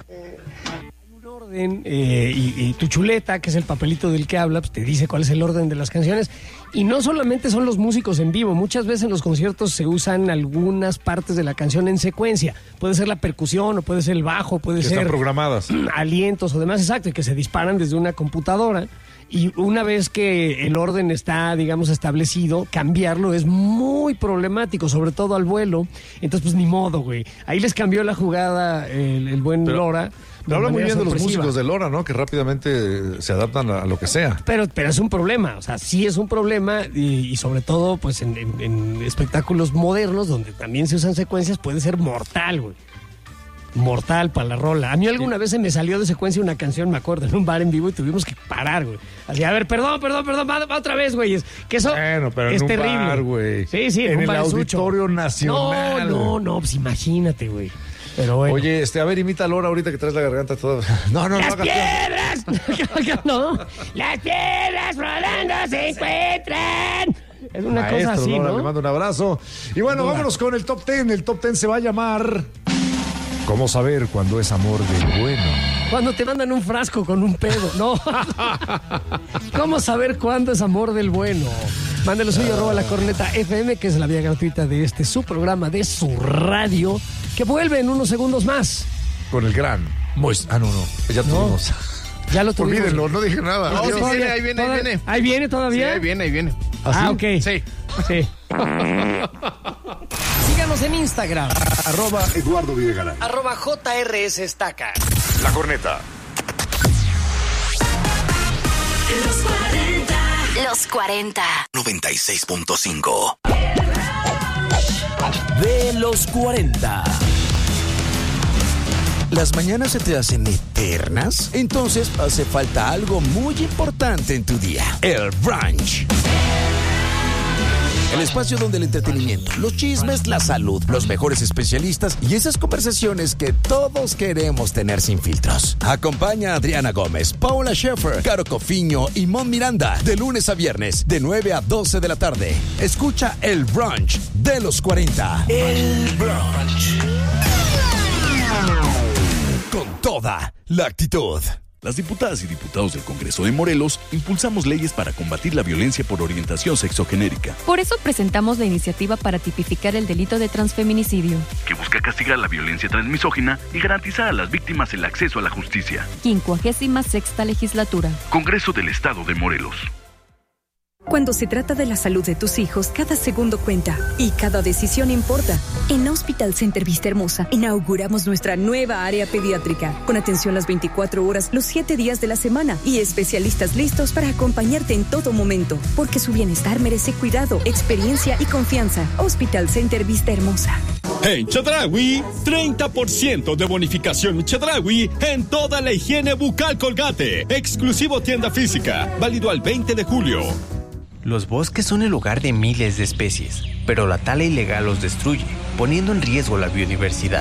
[SPEAKER 1] Orden, eh, y, y tu chuleta, que es el papelito del que habla, pues te dice cuál es el orden de las canciones. Y no solamente son los músicos en vivo, muchas veces en los conciertos se usan algunas partes de la canción en secuencia. Puede ser la percusión, o puede ser el bajo, puede
[SPEAKER 2] Que
[SPEAKER 1] ser...
[SPEAKER 2] están programadas.
[SPEAKER 1] Alientos o demás, exacto, y que se disparan desde una computadora. Y una vez que el orden está, digamos, establecido, cambiarlo es muy problemático, sobre todo al vuelo. Entonces, pues ni modo, güey. Ahí les cambió la jugada el, el buen
[SPEAKER 2] Pero-
[SPEAKER 1] Lora.
[SPEAKER 2] Pero habla muy
[SPEAKER 1] manera
[SPEAKER 2] bien de los
[SPEAKER 1] sorpresiva.
[SPEAKER 2] músicos de Lora, ¿no? Que rápidamente se adaptan a, a lo que sea.
[SPEAKER 1] Pero, pero es un problema, o sea, sí es un problema y, y sobre todo, pues en, en- en espectáculos modernos donde también se usan secuencias puede ser mortal, güey. Mortal para la rola. A mí alguna vez se me salió de secuencia una canción, me acuerdo, en un bar en vivo y tuvimos que parar, güey. Así, a ver, perdón, perdón, perdón, va, va otra vez, güey. Es que eso
[SPEAKER 2] Bueno, pero en
[SPEAKER 1] es
[SPEAKER 2] un
[SPEAKER 1] terrible.
[SPEAKER 2] bar, güey.
[SPEAKER 1] Sí, sí, en,
[SPEAKER 2] En
[SPEAKER 1] un
[SPEAKER 2] el
[SPEAKER 1] bar es sucho.
[SPEAKER 2] Auditorio Nacional.
[SPEAKER 1] No, no, no, pues imagínate, güey. Pero bueno.
[SPEAKER 2] Oye, este, a ver, imita a Lora ahorita que traes la garganta toda. No, no, no
[SPEAKER 1] ¡Las
[SPEAKER 2] hagas
[SPEAKER 1] piedras! no, las piedras rodando se encuentran. Es una
[SPEAKER 2] Maestro,
[SPEAKER 1] cosa así,
[SPEAKER 2] Lora,
[SPEAKER 1] ¿no?
[SPEAKER 2] le mando un abrazo. Y bueno,
[SPEAKER 1] Lora.
[SPEAKER 2] vámonos con el top ten. El top ten se va a llamar ¿Cómo saber cuándo es amor del bueno?
[SPEAKER 1] Cuando te mandan un frasco con un pedo, no. ¿Cómo saber cuándo es amor del bueno? Mándelo suyo, arroba la corneta F M, que es la vía gratuita de este su programa, de su radio, que vuelve en unos segundos más.
[SPEAKER 2] Con el gran Mois. Ah, no, no. Ya
[SPEAKER 1] No.
[SPEAKER 2] tuvimos.
[SPEAKER 1] Ya lo tuvimos.
[SPEAKER 2] Olvídenlo, no dije nada.
[SPEAKER 22] No, sí
[SPEAKER 2] Adiós.
[SPEAKER 22] viene, ahí viene, ahí
[SPEAKER 1] Toda-
[SPEAKER 22] viene.
[SPEAKER 1] ¿Ahí viene todavía?
[SPEAKER 22] Sí, ahí viene, ahí viene.
[SPEAKER 1] Ah, ok.
[SPEAKER 22] Sí.
[SPEAKER 1] Sí. Síganos en Instagram.
[SPEAKER 17] Arroba Eduardo Videgaray.
[SPEAKER 1] Arroba J R S Estaca.
[SPEAKER 17] La corneta.
[SPEAKER 6] Los cuarenta. Los cuarenta.
[SPEAKER 23] noventa y seis punto cinco.
[SPEAKER 24] De los cuarenta. ¿Las mañanas se te hacen eternas? Entonces hace falta algo muy importante en tu día. El brunch. El espacio donde el entretenimiento, los chismes, la salud, los mejores especialistas y esas conversaciones que todos queremos tener sin filtros. Acompaña a Adriana Gómez, Paula Schaefer, Caro Cofiño y Mon Miranda de lunes a viernes de nueve a doce de la tarde. Escucha el brunch de los cuarenta. El brunch. Con toda la actitud.
[SPEAKER 9] Las diputadas y diputados del Congreso de Morelos impulsamos leyes para combatir la violencia por orientación sexogenérica,
[SPEAKER 25] Por eso presentamos la iniciativa para tipificar el delito de transfeminicidio.
[SPEAKER 9] que busca castigar la violencia transmisógina y garantizar a las víctimas el acceso a la justicia.
[SPEAKER 25] Quincuagésima sexta legislatura.
[SPEAKER 9] Congreso del Estado de Morelos.
[SPEAKER 26] Cuando se trata de la salud de tus hijos, cada segundo cuenta y cada decisión importa. En Hospital Center Vista Hermosa inauguramos nuestra nueva área pediátrica, con atención las veinticuatro horas, los siete días de la semana y especialistas listos para acompañarte en todo momento, porque su bienestar merece cuidado, experiencia y confianza. Hospital Center Vista Hermosa.
[SPEAKER 27] En Chedraui, treinta por ciento de bonificación Chedraui en toda la higiene bucal Colgate. Exclusivo tienda física, válido al veinte de julio.
[SPEAKER 28] Los bosques son el hogar de miles de especies, pero la tala ilegal los destruye, poniendo en riesgo la biodiversidad.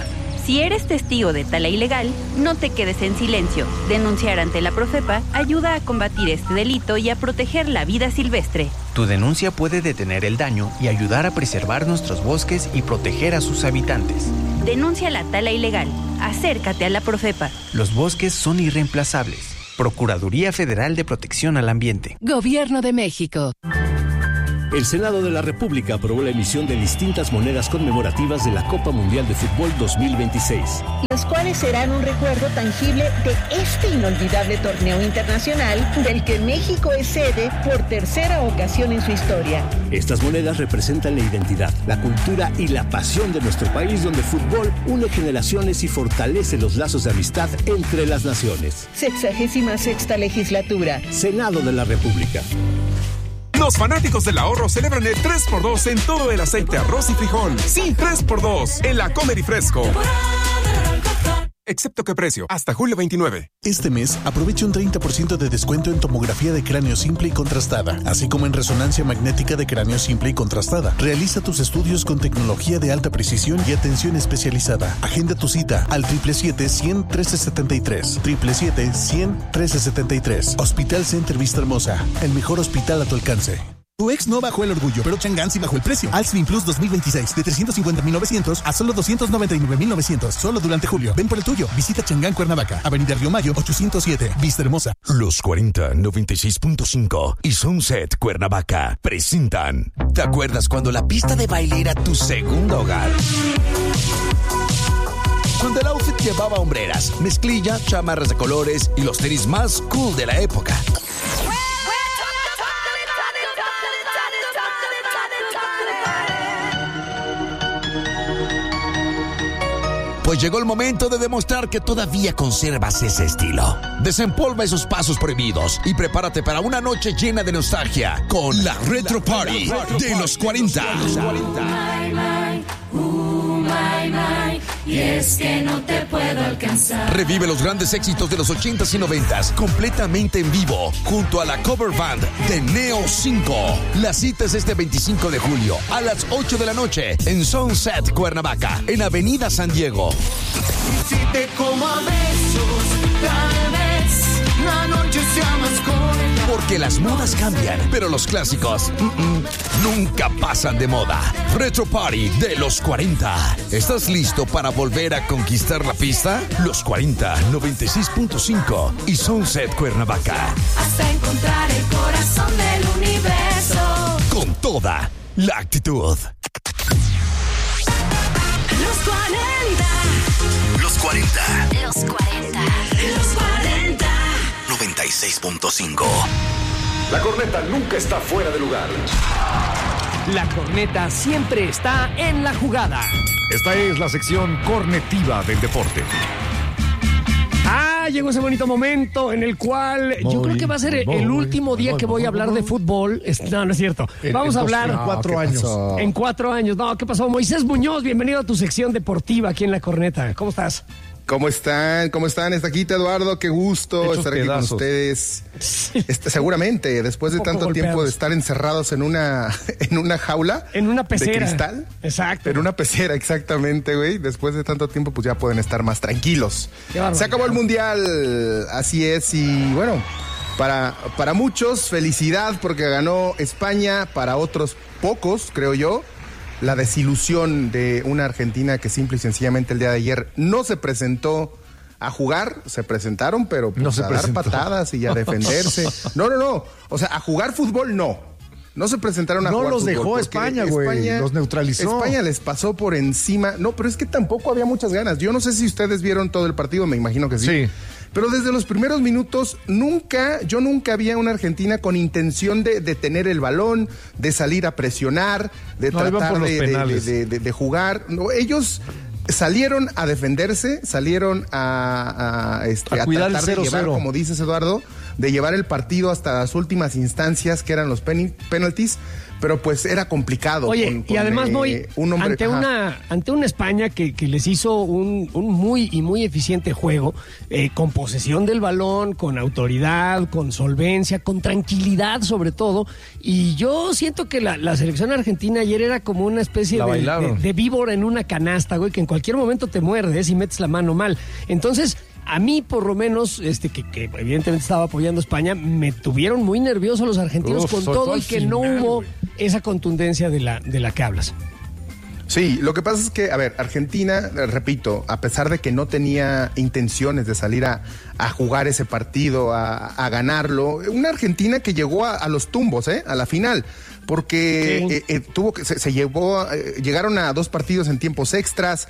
[SPEAKER 8] Si eres testigo de tala ilegal, no te quedes en silencio. Denunciar ante la Profepa ayuda a combatir este delito y a proteger la vida silvestre.
[SPEAKER 28] Tu denuncia puede detener el daño y ayudar a preservar nuestros bosques y proteger a sus habitantes.
[SPEAKER 8] Denuncia la tala ilegal. Acércate a la Profepa.
[SPEAKER 28] Los bosques son irreemplazables. Procuraduría Federal de Protección al Ambiente.
[SPEAKER 12] Gobierno de México.
[SPEAKER 17] El Senado de la República aprobó la emisión de distintas monedas conmemorativas de la Copa Mundial de Fútbol dos mil veintiséis.
[SPEAKER 13] Los cuales serán un recuerdo tangible de este inolvidable torneo internacional del que México es sede por tercera ocasión en su historia.
[SPEAKER 17] Estas monedas representan la identidad, la cultura y la pasión de nuestro país, donde el fútbol une generaciones y fortalece los lazos de amistad entre las naciones.
[SPEAKER 13] Sexagésima sexta legislatura.
[SPEAKER 17] Senado de la República.
[SPEAKER 14] Los fanáticos del ahorro celebran el tres por dos en todo el aceite, arroz y frijol. Sí, tres por dos en la Comer y Fresco. Excepto qué precio, hasta julio veintinueve.
[SPEAKER 10] Este mes, aprovecha un treinta por ciento de descuento en tomografía de cráneo simple y contrastada, así como en resonancia magnética de cráneo simple y contrastada. Realiza tus estudios con tecnología de alta precisión y atención especializada. Agenda tu cita al siete siete siete, cien, trece setenta y tres. siete siete siete, cien, trece setenta y tres. Hospital Center Vista Hermosa, el mejor hospital a tu alcance.
[SPEAKER 15] Tu ex no bajó el orgullo, pero Chang'an sí bajó el precio. Alslim Plus dos mil veintiséis, de trescientos cincuenta mil novecientos a solo doscientos noventa y nueve mil novecientos, solo durante julio. Ven por el tuyo. Visita Chang'an Cuernavaca, Avenida Río Mayo, ochocientos siete, Vista Hermosa.
[SPEAKER 23] Los cuarenta, noventa y seis punto cinco y Sunset Cuernavaca presentan. ¿Te acuerdas cuando la pista de baile era tu segundo hogar? Cuando el outfit llevaba hombreras, mezclilla, chamarras de colores y los tenis más cool de la época. Pues llegó el momento de demostrar que todavía conservas ese estilo. Desempolva esos pasos prohibidos y prepárate para una noche llena de nostalgia con la Retro Party de los cuarenta.
[SPEAKER 6] My, my, uh, my, my, y es que no te puedo alcanzar.
[SPEAKER 23] Revive los grandes éxitos de los ochentas y noventas completamente en vivo junto a la cover band de Neo cinco. La cita es este veinticinco de julio a las ocho de la noche en Sunset Cuernavaca, en Avenida San Diego.
[SPEAKER 6] Si te como a besos, tal vez la noche sea más corta.
[SPEAKER 23] Porque las modas cambian, pero los clásicos mm-mm, nunca pasan de moda. Retro Party de los cuarenta. ¿Estás listo para volver a conquistar la pista? Los cuarenta, noventa y seis punto cinco y Sunset Cuernavaca.
[SPEAKER 6] Hasta encontrar el corazón del universo.
[SPEAKER 23] Con toda la actitud.
[SPEAKER 6] Los cuarenta.
[SPEAKER 23] Los cuarenta.
[SPEAKER 6] Los cuarenta. Los cuarenta.
[SPEAKER 23] noventa y seis punto cinco.
[SPEAKER 16] La corneta nunca está fuera de lugar.
[SPEAKER 1] La corneta siempre está en la jugada.
[SPEAKER 2] Esta es la sección cornetiva del deporte.
[SPEAKER 1] Ah, llegó ese bonito momento en el cual voy, yo creo que va a ser el,
[SPEAKER 2] voy,
[SPEAKER 1] el último día
[SPEAKER 2] voy,
[SPEAKER 1] que voy a hablar
[SPEAKER 2] voy.
[SPEAKER 1] de fútbol. Es, no, no es cierto.
[SPEAKER 2] En,
[SPEAKER 1] Vamos
[SPEAKER 2] en
[SPEAKER 1] a hablar.
[SPEAKER 2] En cuatro
[SPEAKER 1] no,
[SPEAKER 2] años.
[SPEAKER 1] Pasó? En cuatro años. No, ¿qué pasó? Moisés Muñoz, bienvenido a tu sección deportiva aquí en La Corneta. ¿Cómo estás?
[SPEAKER 18] ¿Cómo están? ¿Cómo están? Está aquí Eduardo, qué gusto
[SPEAKER 2] Hechos
[SPEAKER 18] estar aquí
[SPEAKER 2] pedazos.
[SPEAKER 18] con ustedes. Este, seguramente, después de tanto
[SPEAKER 1] golpeados.
[SPEAKER 18] tiempo de estar encerrados en una, en una jaula.
[SPEAKER 1] En una pecera.
[SPEAKER 18] De cristal.
[SPEAKER 1] Exacto.
[SPEAKER 18] En una pecera, exactamente, güey. Después de tanto tiempo, pues ya pueden estar más tranquilos. Se acabó el Mundial, así es, y bueno, para, para muchos, felicidad porque ganó España, para otros pocos, creo yo. La desilusión de una Argentina que simple y sencillamente el día de ayer no se presentó a jugar, se presentaron, pero pues
[SPEAKER 2] No se
[SPEAKER 18] a
[SPEAKER 2] presentó.
[SPEAKER 18] dar patadas y a defenderse. No, no, no. O sea, a jugar fútbol no. No se presentaron a
[SPEAKER 2] No
[SPEAKER 18] jugar
[SPEAKER 2] los
[SPEAKER 18] fútbol.
[SPEAKER 2] dejó
[SPEAKER 18] porque
[SPEAKER 2] España, güey. Los neutralizó.
[SPEAKER 18] España les pasó por encima. No, pero es que tampoco había muchas ganas. Yo no sé si ustedes vieron todo el partido, me imagino que sí.
[SPEAKER 2] Sí.
[SPEAKER 18] Pero desde los primeros minutos, nunca, yo nunca vi a una Argentina con intención de, de tener el balón, de salir a presionar, de
[SPEAKER 2] No, iban
[SPEAKER 18] tratar
[SPEAKER 2] por los
[SPEAKER 18] de, de,
[SPEAKER 2] penales.
[SPEAKER 18] de, de- de jugar. No, ellos salieron a defenderse, salieron a, a, este,
[SPEAKER 2] A
[SPEAKER 18] a
[SPEAKER 2] cuidar el
[SPEAKER 18] tratar de
[SPEAKER 2] cero
[SPEAKER 18] llevar,
[SPEAKER 2] cero.
[SPEAKER 18] como dices, Eduardo, de llevar el partido hasta las últimas instancias, que eran los pen- penalties, pero pues era complicado.
[SPEAKER 1] Oye,
[SPEAKER 18] con, con,
[SPEAKER 1] y además,
[SPEAKER 18] eh,
[SPEAKER 1] Moy,
[SPEAKER 18] un hombre,
[SPEAKER 1] ante, una, ante una España que, que les hizo un, un muy y muy eficiente juego, eh, con posesión del balón, con autoridad, con solvencia, con tranquilidad sobre todo, y yo siento que la, la selección argentina ayer era como una especie de, de, de víbora en una canasta, güey, que en cualquier momento te muerde, ¿eh? Si metes la mano mal. Entonces, a mí, por lo menos, este que, que evidentemente estaba apoyando a España, me tuvieron muy nerviosos los argentinos. Uf, con todo y que final, no hubo güey. esa contundencia de la, de la que hablas.
[SPEAKER 18] Sí, lo que pasa es que, a ver, Argentina, repito, a pesar de que no tenía intenciones de salir a, a jugar ese partido, a, a ganarlo, una Argentina que llegó a, a los tumbos, ¿eh? A la final. Porque sí. eh, eh, tuvo que se, se llevó, eh, llegaron a dos partidos en tiempos extras,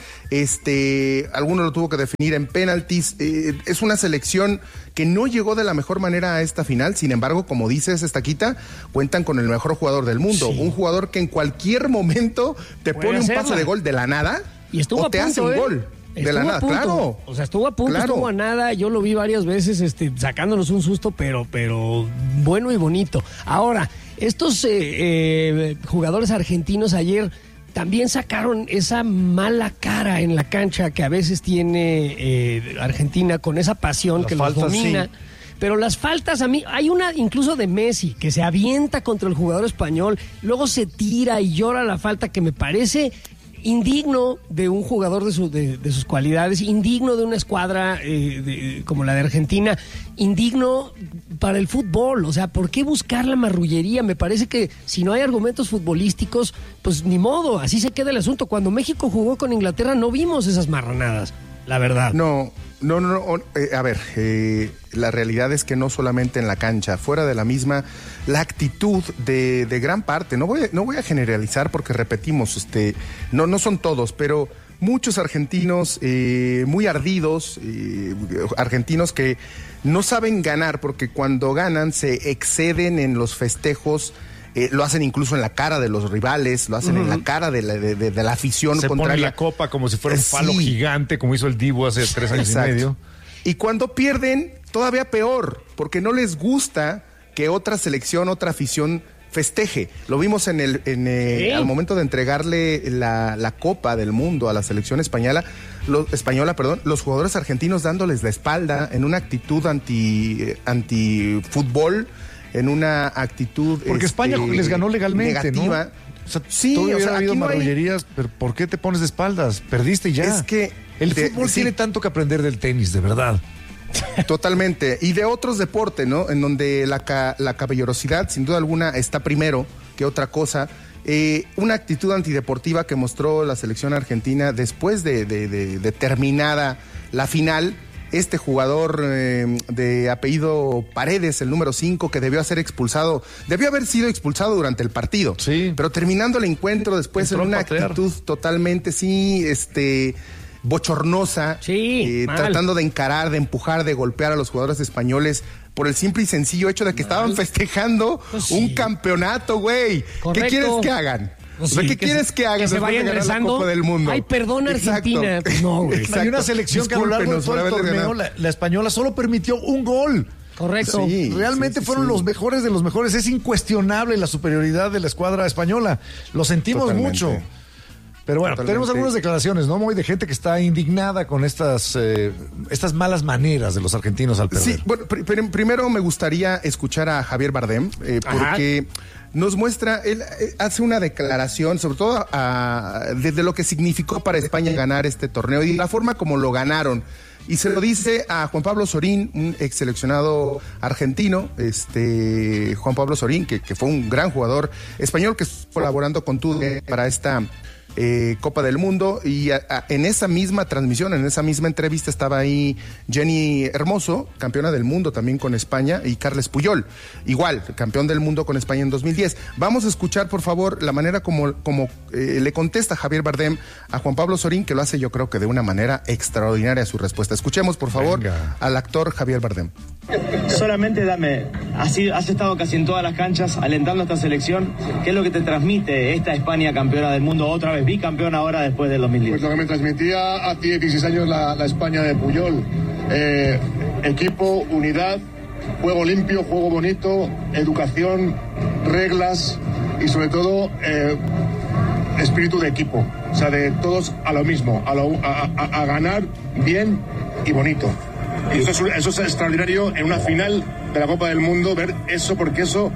[SPEAKER 18] este, alguno lo tuvo que definir en penaltis. Eh, es una selección que no llegó de la mejor manera a esta final. Sin embargo, como dices, Estaquita, cuentan con el mejor jugador del mundo, sí. un jugador que en cualquier momento te Puede pone hacerla. un pase de gol de la nada
[SPEAKER 1] y estuvo
[SPEAKER 18] o te
[SPEAKER 1] a punto,
[SPEAKER 18] hace un
[SPEAKER 1] ¿eh?
[SPEAKER 18] gol. De
[SPEAKER 1] estuvo
[SPEAKER 18] la nada,
[SPEAKER 1] a punto.
[SPEAKER 18] claro.
[SPEAKER 1] O sea, estuvo a punto,
[SPEAKER 18] claro.
[SPEAKER 1] estuvo a nada. Yo lo vi varias veces, este, sacándonos un susto, pero, pero bueno y bonito. Ahora, estos eh, eh, jugadores argentinos ayer también sacaron esa mala cara en la cancha que a veces tiene eh, Argentina con esa pasión Las que faltas, los domina. Sí. Pero las faltas a mí, hay una incluso de Messi que se avienta contra el jugador español, luego se tira y llora la falta que me parece indigno de un jugador de, su, de, de sus cualidades, indigno de una escuadra eh, de, como la de Argentina, indigno para el fútbol. O sea, ¿por qué buscar la marrullería? Me parece que si no hay argumentos futbolísticos, pues ni modo, así se queda el asunto. Cuando México jugó con Inglaterra no vimos esas marranadas, la verdad.
[SPEAKER 18] No, no, no, no eh, a ver, eh, la realidad es que no solamente en la cancha, fuera de la misma, la actitud de, de gran parte, no voy, a, no voy a generalizar porque repetimos, este, no, no son todos, pero muchos argentinos eh, muy ardidos, eh, argentinos que no saben ganar porque cuando ganan se exceden en los festejos. Eh, lo hacen incluso en la cara de los rivales, lo hacen uh-huh. en la cara de la, de, de, de la afición
[SPEAKER 2] se
[SPEAKER 18] contraria.
[SPEAKER 2] Se pone la copa como si fuera un palo sí. gigante, como hizo el Dibu hace tres años Exacto. y medio.
[SPEAKER 18] Y cuando pierden, todavía peor, porque no les gusta que otra selección, otra afición festeje. Lo vimos en el, en, eh, ¿Sí? al momento de entregarle la, la Copa del Mundo a la selección española, lo, española, perdón, los jugadores argentinos dándoles la espalda en una actitud anti, eh, anti fútbol, en una actitud
[SPEAKER 2] porque este, España les ganó legalmente,
[SPEAKER 18] negativa.
[SPEAKER 2] ¿no? O sea, sí, todavía o sea, ha habido marrullerías, hay... pero ¿por qué te pones de espaldas? Perdiste ya.
[SPEAKER 18] Es que
[SPEAKER 2] el
[SPEAKER 18] de,
[SPEAKER 2] fútbol
[SPEAKER 18] sí.
[SPEAKER 2] tiene tanto que aprender del tenis, de verdad.
[SPEAKER 18] Totalmente. Y de otros deportes, ¿no? En donde la, ca- la caballerosidad, sin duda alguna, está primero que otra cosa. Eh, una actitud antideportiva que mostró la selección argentina después de, de, de, de terminada la final. Este jugador eh, de apellido Paredes, el número cinco, que debió ser expulsado, debió haber sido expulsado durante el partido.
[SPEAKER 2] Sí.
[SPEAKER 18] Pero terminando el encuentro después en una actitud totalmente, sí, este, bochornosa,
[SPEAKER 1] sí,
[SPEAKER 18] eh, tratando de encarar, de empujar, de golpear a los jugadores españoles por el simple y sencillo hecho de que mal. estaban festejando pues sí. un campeonato, güey. ¿Qué quieres que hagan?
[SPEAKER 1] Pues
[SPEAKER 18] o sea,
[SPEAKER 1] sí,
[SPEAKER 18] ¿qué
[SPEAKER 1] que
[SPEAKER 18] quieres
[SPEAKER 1] se,
[SPEAKER 18] que hagan
[SPEAKER 1] que se vayan rezando?
[SPEAKER 18] La Copa del Mundo?
[SPEAKER 1] Ay, perdón, Argentina. Pues no, güey.
[SPEAKER 2] Hay una selección que a lo largo de todo el torneo, la, la española, solo permitió un gol.
[SPEAKER 1] Correcto.
[SPEAKER 2] Sí, Realmente sí, sí, fueron sí. los mejores de los mejores. Es incuestionable la superioridad de la escuadra española. Lo sentimos Totalmente. mucho. Pero bueno, Totalmente. tenemos algunas declaraciones, ¿no, Moy? De gente que está indignada con estas, eh, estas malas maneras de los argentinos al perder.
[SPEAKER 18] Sí, bueno, pr- pr- primero me gustaría escuchar a Javier Bardem, eh, porque Ajá. nos muestra, él eh, hace una declaración, sobre todo a, de, de lo que significó para España ganar este torneo y la forma como lo ganaron. Y se lo dice a Juan Pablo Sorín, un ex seleccionado argentino, este Juan Pablo Sorín, que, que fue un gran jugador español que está colaborando con Tude para esta eh, Copa del Mundo. Y a, a, en esa misma transmisión, en esa misma entrevista estaba ahí Jenny Hermoso, campeona del mundo también con España, y Carles Puyol, igual, campeón del mundo con España en dos mil diez. Vamos a escuchar, por favor, la manera como, como eh, le contesta Javier Bardem a Juan Pablo Sorín, que lo hace yo creo que de una manera extraordinaria su respuesta. Escuchemos, por favor, Venga. al actor Javier Bardem.
[SPEAKER 3] Solamente dame, has, has estado casi en todas las canchas alentando a esta selección. ¿Qué es lo que te transmite esta España campeona del mundo, otra vez bicampeona ahora después del dos mil diez?
[SPEAKER 4] Pues lo que me transmitía a ti dieciséis años la, la España de Puyol. Eh, equipo, unidad juego limpio, juego bonito, educación, reglas y sobre todo eh, espíritu de equipo. O sea, de todos a lo mismo, a, lo, a, a, a ganar bien y bonito. Y eso es, eso es extraordinario en una final de la Copa del Mundo, ver eso, porque eso...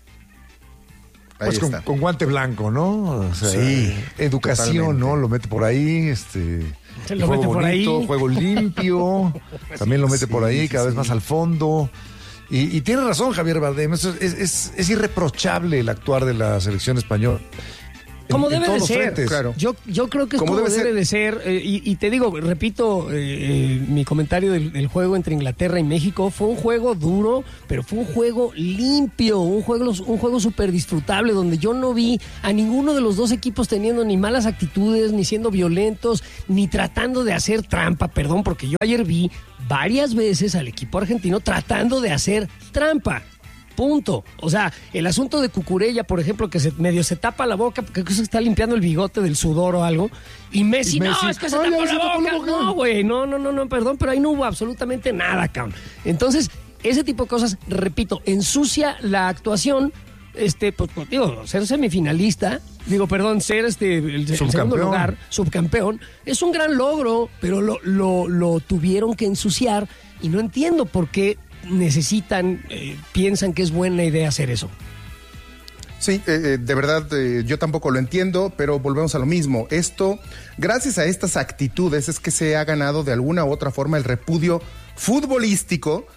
[SPEAKER 2] Pues con, con guante blanco, ¿no? O sea,
[SPEAKER 18] sí.
[SPEAKER 2] Educación, totalmente. ¿No? Lo mete por ahí, este...
[SPEAKER 1] Se lo mete por
[SPEAKER 2] bonito,
[SPEAKER 1] ahí.
[SPEAKER 2] Juego limpio, también lo mete
[SPEAKER 18] sí,
[SPEAKER 2] por ahí,
[SPEAKER 18] sí,
[SPEAKER 2] cada
[SPEAKER 18] sí.
[SPEAKER 2] vez más al fondo. Y, y tiene razón Javier Bardem, es, es, es, es irreprochable el actuar de la selección española.
[SPEAKER 1] Como
[SPEAKER 2] en,
[SPEAKER 1] debe
[SPEAKER 2] en
[SPEAKER 1] de ser,
[SPEAKER 2] claro.
[SPEAKER 1] yo, yo creo que es como debe, debe ser? de ser, eh, y, y te digo, repito, eh, mi comentario del, del juego entre Inglaterra y México, fue un juego duro, pero fue un juego limpio, un juego un juego súper disfrutable, donde yo no vi a ninguno de los dos equipos teniendo ni malas actitudes, ni siendo violentos, ni tratando de hacer trampa, perdón, porque yo ayer vi varias veces al equipo argentino tratando de hacer trampa. Punto. O sea, el asunto de Cucurella, por ejemplo, que se, medio se tapa la boca porque se está limpiando el bigote del sudor o algo. Y Messi, y Messi no, es que se tapó la, la boca. boca. No, güey, no, no, no, no, perdón, pero ahí no hubo absolutamente nada, cabrón. Entonces, ese tipo de cosas, repito, ensucia la actuación. Este, pues, pues digo, ser semifinalista, digo, perdón, ser este el, el segundo lugar, subcampeón, es un gran logro, pero lo, lo, lo tuvieron que ensuciar y no entiendo por qué necesitan, eh, piensan que es buena idea hacer eso.
[SPEAKER 18] Sí, eh, de verdad eh, yo tampoco lo entiendo, pero volvemos a lo mismo. Esto, gracias a estas actitudes es que se ha ganado de alguna u otra forma el repudio futbolístico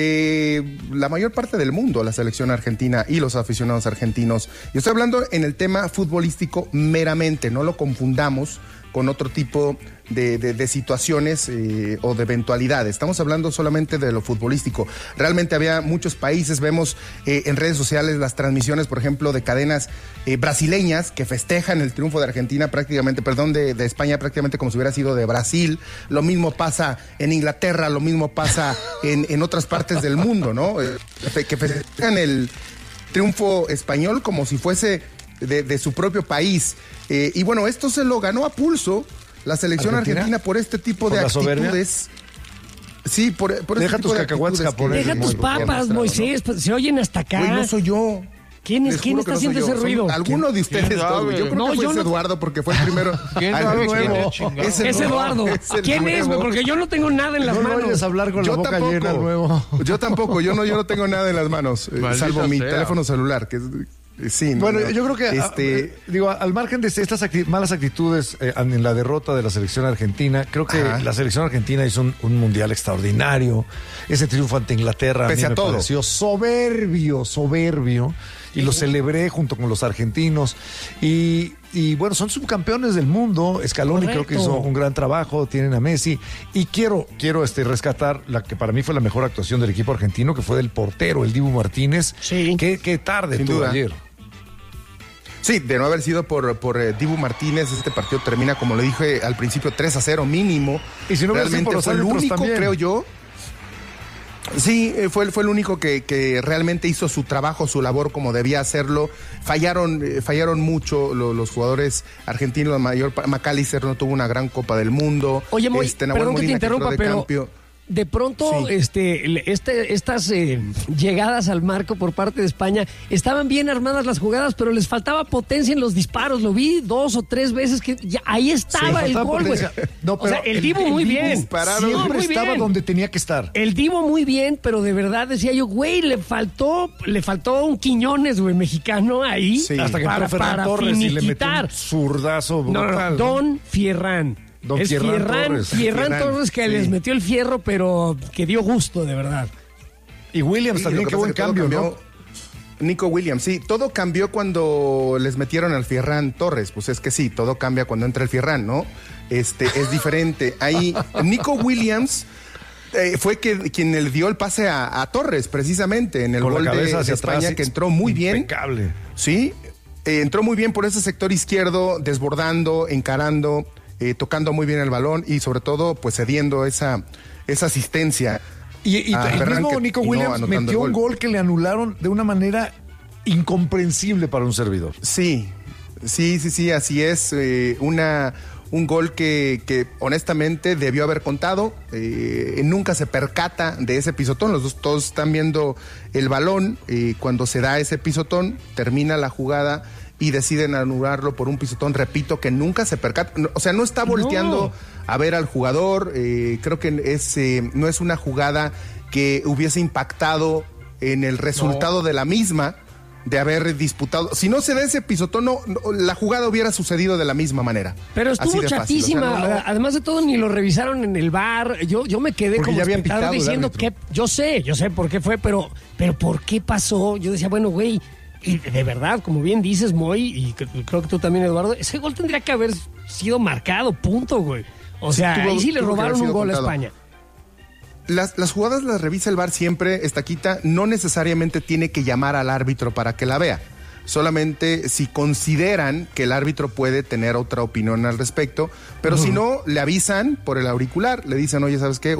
[SPEAKER 18] de la mayor parte del mundo, la selección argentina y los aficionados argentinos. Yo estoy hablando en el tema futbolístico meramente, no lo confundamos con otro tipo de, de, de situaciones eh, o de eventualidades. Estamos hablando solamente de lo futbolístico. Realmente había muchos países, vemos eh, en redes sociales las transmisiones, por ejemplo, de cadenas eh, brasileñas que festejan el triunfo de Argentina prácticamente, perdón, de, de España prácticamente como si hubiera sido de Brasil. Lo mismo pasa en Inglaterra, lo mismo pasa en, en otras partes del mundo, ¿no? Eh, que festejan el triunfo español como si fuese de, de su propio país. Eh, y bueno, esto se lo ganó a pulso la selección argentina, argentina por este tipo de actitudes. Sí, por, por
[SPEAKER 2] Deja
[SPEAKER 18] este
[SPEAKER 2] tus
[SPEAKER 18] tipo de
[SPEAKER 2] cacahuates japoneses.
[SPEAKER 1] Deja tus papas, Moisés, ¿no? Se oyen hasta acá.
[SPEAKER 18] Güey, no soy yo.
[SPEAKER 1] ¿Quién es? ¿Quién está no haciendo ese ruido?
[SPEAKER 18] Alguno de ustedes dos. Yo creo
[SPEAKER 1] no,
[SPEAKER 18] que fue
[SPEAKER 1] yo
[SPEAKER 18] ese
[SPEAKER 1] no...
[SPEAKER 18] Eduardo porque fue el primero.
[SPEAKER 6] ¿Quién
[SPEAKER 18] Al
[SPEAKER 6] sabe
[SPEAKER 18] nuevo.
[SPEAKER 6] quién es,
[SPEAKER 1] es, es Eduardo. Es ¿Quién nuevo. es? Güey? Porque yo no tengo nada en las
[SPEAKER 2] no
[SPEAKER 1] manos.
[SPEAKER 2] No vayas a hablar con
[SPEAKER 18] yo
[SPEAKER 2] la boca
[SPEAKER 18] tampoco,
[SPEAKER 2] llena, nuevo.
[SPEAKER 18] Yo tampoco. Yo no, yo no tengo nada en las manos, eh, salvo mi sea. teléfono celular, que es... Sí,
[SPEAKER 2] bueno,
[SPEAKER 18] no,
[SPEAKER 2] yo creo que
[SPEAKER 18] este...
[SPEAKER 2] a, digo, al margen de estas acti- malas actitudes eh, en la derrota de la selección argentina, creo que Ajá. la selección argentina hizo un, un mundial extraordinario. Ese triunfo ante Inglaterra
[SPEAKER 18] Pese
[SPEAKER 2] a mí
[SPEAKER 18] a
[SPEAKER 2] me
[SPEAKER 18] todo.
[SPEAKER 2] pareció soberbio, soberbio, y lo celebré junto con los argentinos. Y, y bueno, son subcampeones del mundo. Scaloni Correcto. creo que hizo un gran trabajo, tienen a Messi. Y quiero, quiero este, rescatar la que para mí fue la mejor actuación del equipo argentino, que fue del portero, el Dibu Martínez.
[SPEAKER 1] Sí.
[SPEAKER 2] Qué, qué tarde
[SPEAKER 18] Sin
[SPEAKER 2] tuvo
[SPEAKER 18] duda.
[SPEAKER 2] ayer.
[SPEAKER 18] Sí, de no haber sido por, por eh, Dibu Martínez, este partido termina, como le dije al principio, tres a cero mínimo.
[SPEAKER 2] Y si no
[SPEAKER 18] realmente
[SPEAKER 2] por
[SPEAKER 18] fue el único,
[SPEAKER 2] también.
[SPEAKER 18] creo yo. Sí, eh, fue, fue el único que, que realmente hizo su trabajo, su labor como debía hacerlo. Fallaron, eh, fallaron mucho lo, los jugadores argentinos, la mayor McAllister no tuvo una gran Copa del Mundo.
[SPEAKER 1] Oye, Moy,
[SPEAKER 18] este,
[SPEAKER 1] perdón
[SPEAKER 18] Molina,
[SPEAKER 1] que te interrumpa,
[SPEAKER 18] que
[SPEAKER 1] pero...
[SPEAKER 18] Campio.
[SPEAKER 1] De pronto, sí. este, este, estas eh, llegadas al marco por parte de España, estaban bien armadas las jugadas, pero les faltaba potencia en los disparos. Lo vi dos o tres veces que ya, ahí estaba sí, el gol, güey.
[SPEAKER 2] No,
[SPEAKER 1] o sea, el, el Divo muy el bien.
[SPEAKER 2] Siempre no, muy estaba bien. Donde tenía que estar.
[SPEAKER 1] El Divo muy bien, pero de verdad decía yo, güey, le faltó, le faltó un Quiñones, güey, mexicano ahí.
[SPEAKER 2] Sí. Hasta que
[SPEAKER 1] para,
[SPEAKER 2] entró Ferran
[SPEAKER 1] para
[SPEAKER 2] Torres
[SPEAKER 1] finiquitar.
[SPEAKER 2] Y le metió un zurdazo brutal.
[SPEAKER 1] No, no, Don Fierrán.
[SPEAKER 2] Don
[SPEAKER 1] es
[SPEAKER 2] Fierrán,
[SPEAKER 1] Fierrán
[SPEAKER 2] Torres.
[SPEAKER 1] Fierrán, Fierrán Torres que sí. les metió el fierro, pero que dio gusto, de verdad.
[SPEAKER 2] Y Williams
[SPEAKER 18] sí,
[SPEAKER 2] también, qué buen cambio, ¿no?
[SPEAKER 18] Nico Williams, sí, todo cambió cuando les metieron al Fierrán Torres. Pues es que sí, todo cambia cuando entra el Fierrán, ¿no? Este, es diferente. Ahí, Nico Williams eh, fue que, quien le dio el pase a, a Torres, precisamente, en el
[SPEAKER 2] Con
[SPEAKER 18] gol
[SPEAKER 2] la cabeza
[SPEAKER 18] de,
[SPEAKER 2] hacia
[SPEAKER 18] de España,
[SPEAKER 2] atrás,
[SPEAKER 18] que entró muy bien.
[SPEAKER 2] Impecable.
[SPEAKER 18] Sí, eh, entró muy bien por ese sector izquierdo, desbordando, encarando. Eh, tocando muy bien el balón y sobre todo pues cediendo esa, esa asistencia.
[SPEAKER 2] Y, y, y el mismo que, Nico Williams no metió gol. un gol que le anularon de una manera incomprensible para un servidor.
[SPEAKER 18] Sí, sí, sí, sí, así es. Eh, una, un gol que, que honestamente debió haber contado, eh, nunca se percata de ese pisotón, los dos todos están viendo el balón, eh, cuando se da ese pisotón, termina la jugada y deciden anularlo por un pisotón, repito, que nunca se percata, o sea, no está volteando no. a ver al jugador, eh, creo que es, eh, no es una jugada que hubiese impactado en el resultado no. de la misma, de haber disputado. Si no se da ese pisotón, no, no, la jugada hubiera sucedido de la misma manera.
[SPEAKER 1] Pero estuvo chatísima.
[SPEAKER 18] O sea, no, no.
[SPEAKER 1] Además de todo, ni lo revisaron en el V A R. Yo, yo me quedé
[SPEAKER 2] Porque
[SPEAKER 1] como espectador diciendo
[SPEAKER 2] que
[SPEAKER 1] yo sé, yo sé por qué fue, pero, pero ¿por qué pasó? Yo decía, bueno, güey, y de verdad, como bien dices, Moy, y creo que tú también, Eduardo, ese gol tendría que haber sido marcado, punto, güey. O sea, sí, tuvo, ahí sí le robaron un gol contado. a España.
[SPEAKER 18] Las, las jugadas las revisa el V A R siempre, Estaquita, no necesariamente tiene que llamar al árbitro para que la vea. Solamente si consideran que el árbitro puede tener otra opinión al respecto, pero uh-huh. si no, le avisan por el auricular, le dicen, oye, ¿sabes qué?